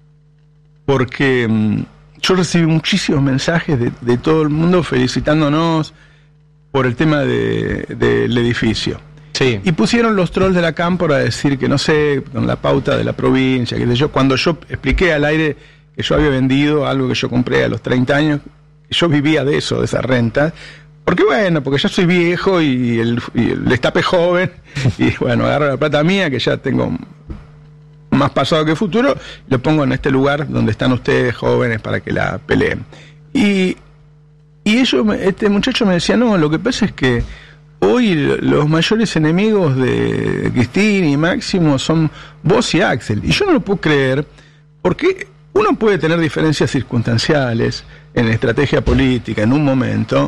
porque mmm, yo recibí muchísimos mensajes de, de todo el mundo felicitándonos por el tema de, del edificio. Sí. Y pusieron los trolls de la Cámpora a decir que no sé, con la pauta de la provincia, que yo, cuando yo expliqué al aire que yo había vendido algo que yo compré a los treinta años, yo vivía de eso, de esas rentas, porque bueno, porque ya soy viejo y el, y el destape joven, y bueno, agarro la plata mía, que ya tengo más pasado que futuro, lo pongo en este lugar donde están ustedes jóvenes para que la peleen. Y, y ellos, este muchacho me decía, no, lo que pasa es que hoy los mayores enemigos de Cristina y Máximo son vos y Axel. Y yo no lo puedo creer, porque uno puede tener diferencias circunstanciales en estrategia política en un momento,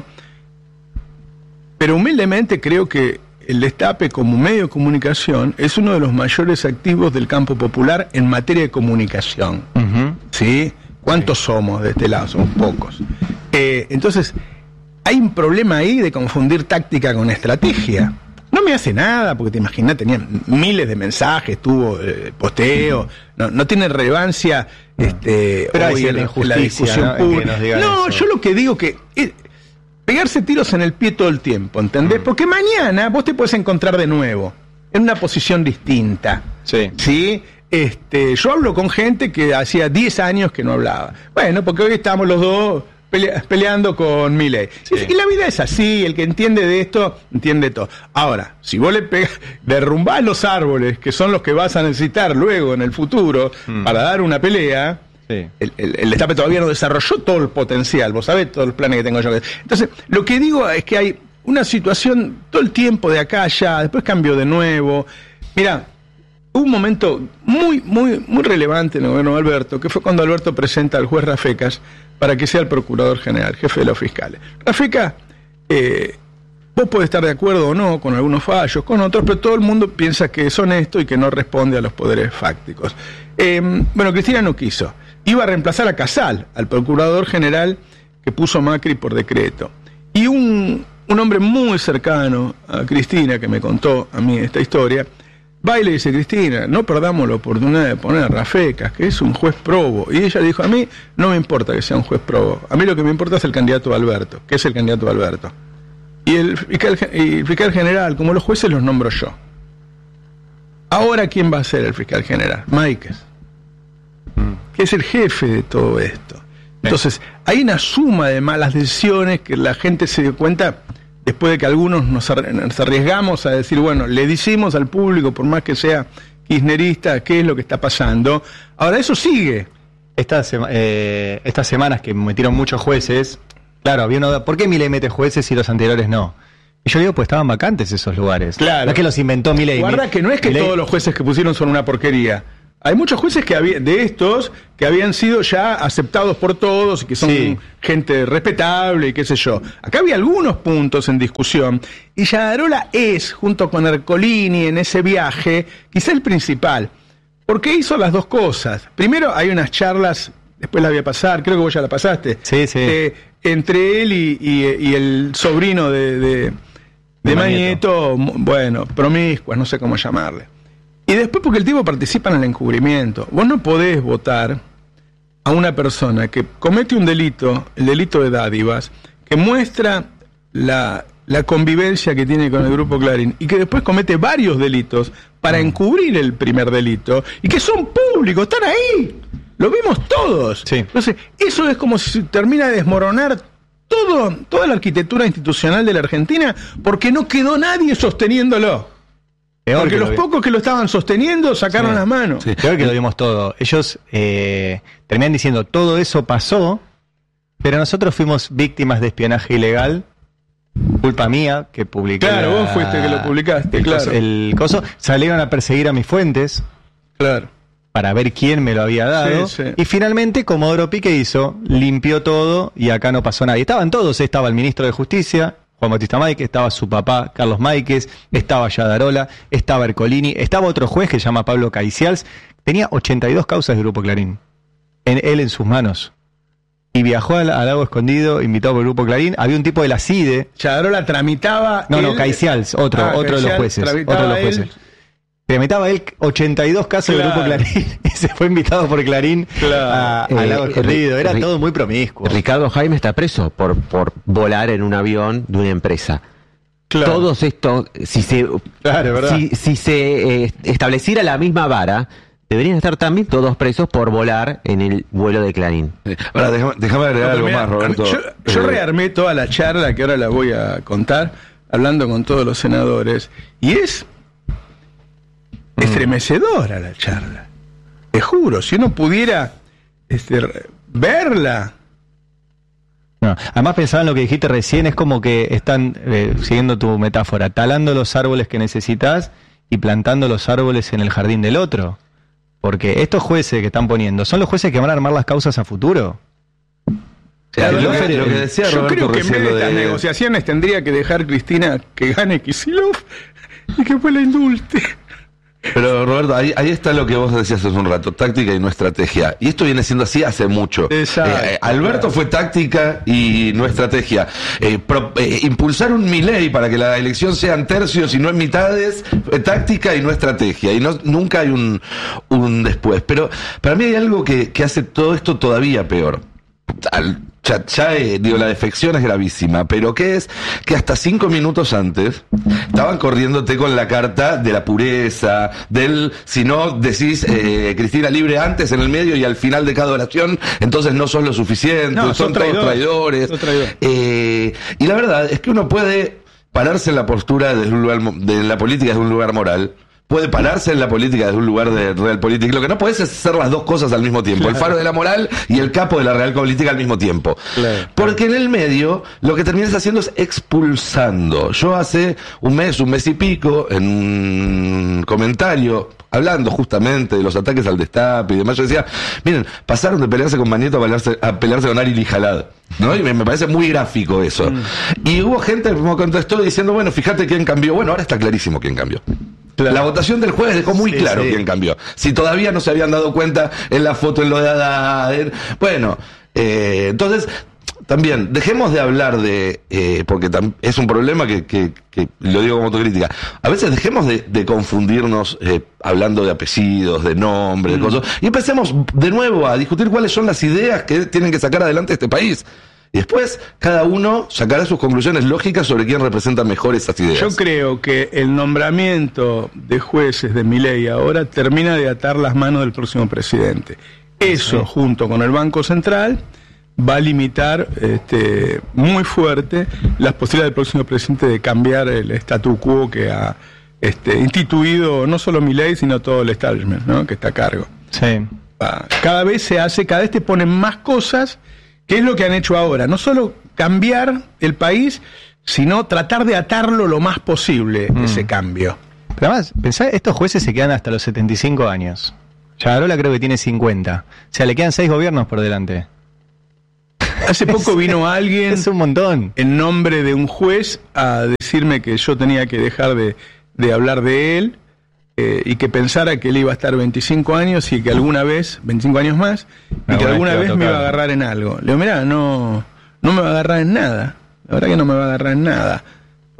pero humildemente creo que el Destape como medio de comunicación es uno de los mayores activos del campo popular en materia de comunicación. Uh-huh. ¿Sí? ¿Cuántos sí. somos de este lado? Somos pocos. Eh, entonces... hay un problema ahí de confundir táctica con estrategia. No me hace nada, porque te imaginas, tenían miles de mensajes, tuvo eh, posteo, no, no tiene relevancia este, pero hoy en, en la discusión ¿no? pública. No, eso. Yo lo que digo que es pegarse tiros en el pie todo el tiempo, ¿entendés? Mm. Porque mañana vos te puedes encontrar de nuevo, en una posición distinta. Sí. ¿Sí? Este, yo hablo con gente que hacía diez años que no hablaba. Bueno, porque hoy estamos los dos Pelea, peleando con Milei. Sí. Y, y la vida es así, el que entiende de esto, entiende todo. Ahora, si vos le pegas, derrumbás los árboles, que son los que vas a necesitar luego en el futuro, mm. para dar una pelea, sí. el, el, el Destape todavía no desarrolló todo el potencial, vos sabés todos los planes que tengo yo. Entonces, lo que digo es que hay una situación todo el tiempo de acá a allá, después cambio de nuevo. Mirá, hubo un momento muy, muy, muy relevante en el gobierno de Alberto, que fue cuando Alberto presenta al juez Rafecas para que sea el procurador general, jefe de los fiscales. Rafecas, eh, vos podés estar de acuerdo o no con algunos fallos, con otros, pero todo el mundo piensa que es honesto y que no responde a los poderes fácticos. Eh, bueno, Cristina no quiso. Iba a reemplazar a Casal, al procurador general que puso Macri por decreto. Y un, un hombre muy cercano a Cristina, que me contó a mí esta historia, va y le dice, Cristina, no perdamos la oportunidad de poner a Rafecas, que es un juez probo. Y ella dijo, a mí no me importa que sea un juez probo. A mí lo que me importa es el candidato Alberto, que es el candidato Alberto. Y el fiscal, y el fiscal general, como los jueces, los nombro yo. Ahora, ¿quién va a ser el fiscal general? Máiquez, que es el jefe de todo esto. Entonces, hay una suma de malas decisiones que la gente se dio cuenta después de que algunos nos arriesgamos a decir, bueno, le decimos al público, por más que sea kirchnerista, qué es lo que está pasando. Ahora, eso sigue. Estas, sema- eh, estas semanas que metieron muchos jueces, claro, había uno, ¿por qué Milei mete jueces y los anteriores no? Y yo digo, pues estaban vacantes esos lugares. Claro. No es que los inventó Milei. Guarda que no es que Milei- todos los jueces que pusieron son una porquería. Hay muchos jueces que había, de estos que habían sido ya aceptados por todos y que son Sí. gente respetable y qué sé yo. Acá había algunos puntos en discusión y Yadarola es, junto con Ercolini en ese viaje, quizá el principal. Porque hizo las dos cosas. Primero hay unas charlas, después la voy a pasar, creo que vos ya la pasaste. Sí, sí. eh, entre él y, y- y el sobrino de, de, de De Manieto, mu- bueno, promiscuas, no sé cómo llamarle. Y después porque el tipo participa en el encubrimiento. Vos no podés votar a una persona que comete un delito, el delito de dádivas, que muestra la, la convivencia que tiene con el Grupo Clarín y que después comete varios delitos para encubrir el primer delito y que son públicos, están ahí. Lo vimos todos. Sí. Entonces, eso es como si se termina de desmoronar todo, toda la arquitectura institucional de la Argentina porque no quedó nadie sosteniéndolo. Peor Porque que los lo vi- pocos que lo estaban sosteniendo sacaron Sí. las manos. Sí. Peor que lo vimos todo. Ellos eh, terminan diciendo, todo eso pasó, pero nosotros fuimos víctimas de espionaje ilegal, culpa mía, que publiqué. Claro, la- vos fuiste que lo publicaste, el claro. coso, el coso. Salieron a perseguir a mis fuentes Claro. para ver quién me lo había dado. Sí, sí. Y finalmente Comodoro Pi, ¿qué hizo? Limpió todo y acá no pasó nada. Y estaban todos, estaba el ministro de Justicia, Juan Bautista Máiquez, estaba su papá, Carlos Máiquez, estaba Yadarola, estaba Ercolini, estaba otro juez que se llama Pablo Caicials, tenía ochenta y dos causas de Grupo Clarín, en él en sus manos. Y viajó al, al Lago Escondido, invitado por el Grupo Clarín. Había un tipo de la CIDE. Yadarola tramitaba. No, no, él- Caicials, otro, Ah, otro de los Caicials jueces. tramitaba Otro de los él. jueces. Tramitaba él ochenta y dos casos Claro. de Grupo Clarín y se fue invitado por Clarín Claro. a- al Eh, Lago Escondido. Era Ri- todo muy promiscuo. Ricardo Jaime está preso por, por volar en un avión de una empresa. Claro. Todos estos, si se, Claro, es verdad. si, si se eh, estableciera la misma vara, deberían estar también todos presos por volar en el vuelo de Clarín. Eh, Ahora, déjame, déjame agregar No, algo pero más, mirá, Roberto. Yo, yo Eh, rearmé toda la charla que ahora la voy a contar, hablando con todos los senadores, y es estremecedora la charla. Te juro, si uno pudiera este, re- verla. No, además pensaba en lo que dijiste recién, es como que están, eh, siguiendo tu metáfora, talando los árboles que necesitas y plantando los árboles en el jardín del otro. Porque estos jueces que están poniendo son los jueces que van a armar las causas a futuro. Claro, lo, Claro, que, lo que decía Yo Roberto creo que en recién, vez de lo estas de- negociaciones tendría que dejar Cristina que gane Kicillof y que después la indulte. Pero Roberto, ahí, ahí está lo que vos decías hace un rato, táctica y no estrategia. Y esto viene siendo así hace mucho. Exacto, Eh, Alberto claro. fue táctica y no estrategia. Eh, pro- eh, impulsar un Milei para que la elección sean tercios y no en mitades, eh, táctica y no estrategia. Y no, nunca hay un, un después. Pero para mí hay algo que, que hace todo esto todavía peor. Al- ya, ya, eh, digo, la defección es gravísima, pero ¿qué es? Que hasta cinco minutos antes estaban corriéndote con la carta de la pureza, del, si no decís eh, Cristina libre antes, en el medio y al final de cada oración, entonces no sos lo suficiente, No, son sos todos traidor. traidores. Sos traidor. Eh, y la verdad es que uno puede pararse en la postura desde un lugar, mo- de la política desde un lugar moral. Puede pararse en la política desde un lugar de realpolitik. Lo que no puedes es hacer las dos cosas al mismo tiempo. El faro de la moral y el capo de la realpolitik al mismo tiempo. Claro. Porque en el medio lo que terminas haciendo es expulsando. Yo hace un mes, un mes y pico, en un comentario, hablando justamente de los ataques al destape y demás, yo decía, miren, pasaron de pelearse con Manieto a pelearse, a pelearse con Ari Lijalad. ¿No? Y me, me parece muy gráfico eso. Y hubo gente que me contestó diciendo, bueno, fíjate quién cambió. Bueno, ahora está clarísimo quién cambió. La votación del jueves dejó muy Sí, claro sí. quién cambió. Si todavía no se habían dado cuenta en la foto, en lo de Haddad, en- bueno, eh, entonces, también, dejemos de hablar de, eh, porque tam- es un problema que, que, que lo digo como autocrítica, a veces dejemos de, de confundirnos eh, hablando de apellidos, de nombres, de cosas, y empecemos de nuevo a discutir cuáles son las ideas que tienen que sacar adelante este país. Y después, cada uno sacará sus conclusiones lógicas sobre quién representa mejor esas ideas. Yo creo que el nombramiento de jueces de Milei ahora termina de atar las manos del próximo presidente. Eso, junto con el Banco Central, va a limitar este, muy fuerte las posibilidades del próximo presidente de cambiar el statu quo que ha, este, instituido no solo Milei, sino todo el establishment, ¿no? Que está a cargo. Sí. Cada vez se hace, cada vez te ponen más cosas, que es lo que han hecho ahora. No solo cambiar el país, sino tratar de atarlo lo más posible, mm. ese cambio. Pero además, pensá, estos jueces se quedan hasta los setenta y cinco años. Yagarola creo que tiene cincuenta. O sea, le quedan seis gobiernos por delante. Hace poco vino alguien, es un montón, en nombre de un juez, a decirme que yo tenía que dejar de, de hablar de él, eh, y que pensara que él iba a estar veinticinco años y que alguna vez, veinticinco años más, y no, que bueno, alguna es que vez me iba a agarrar en algo. Le digo, mirá, no, no me va a agarrar en nada. La verdad que no me va a agarrar en nada.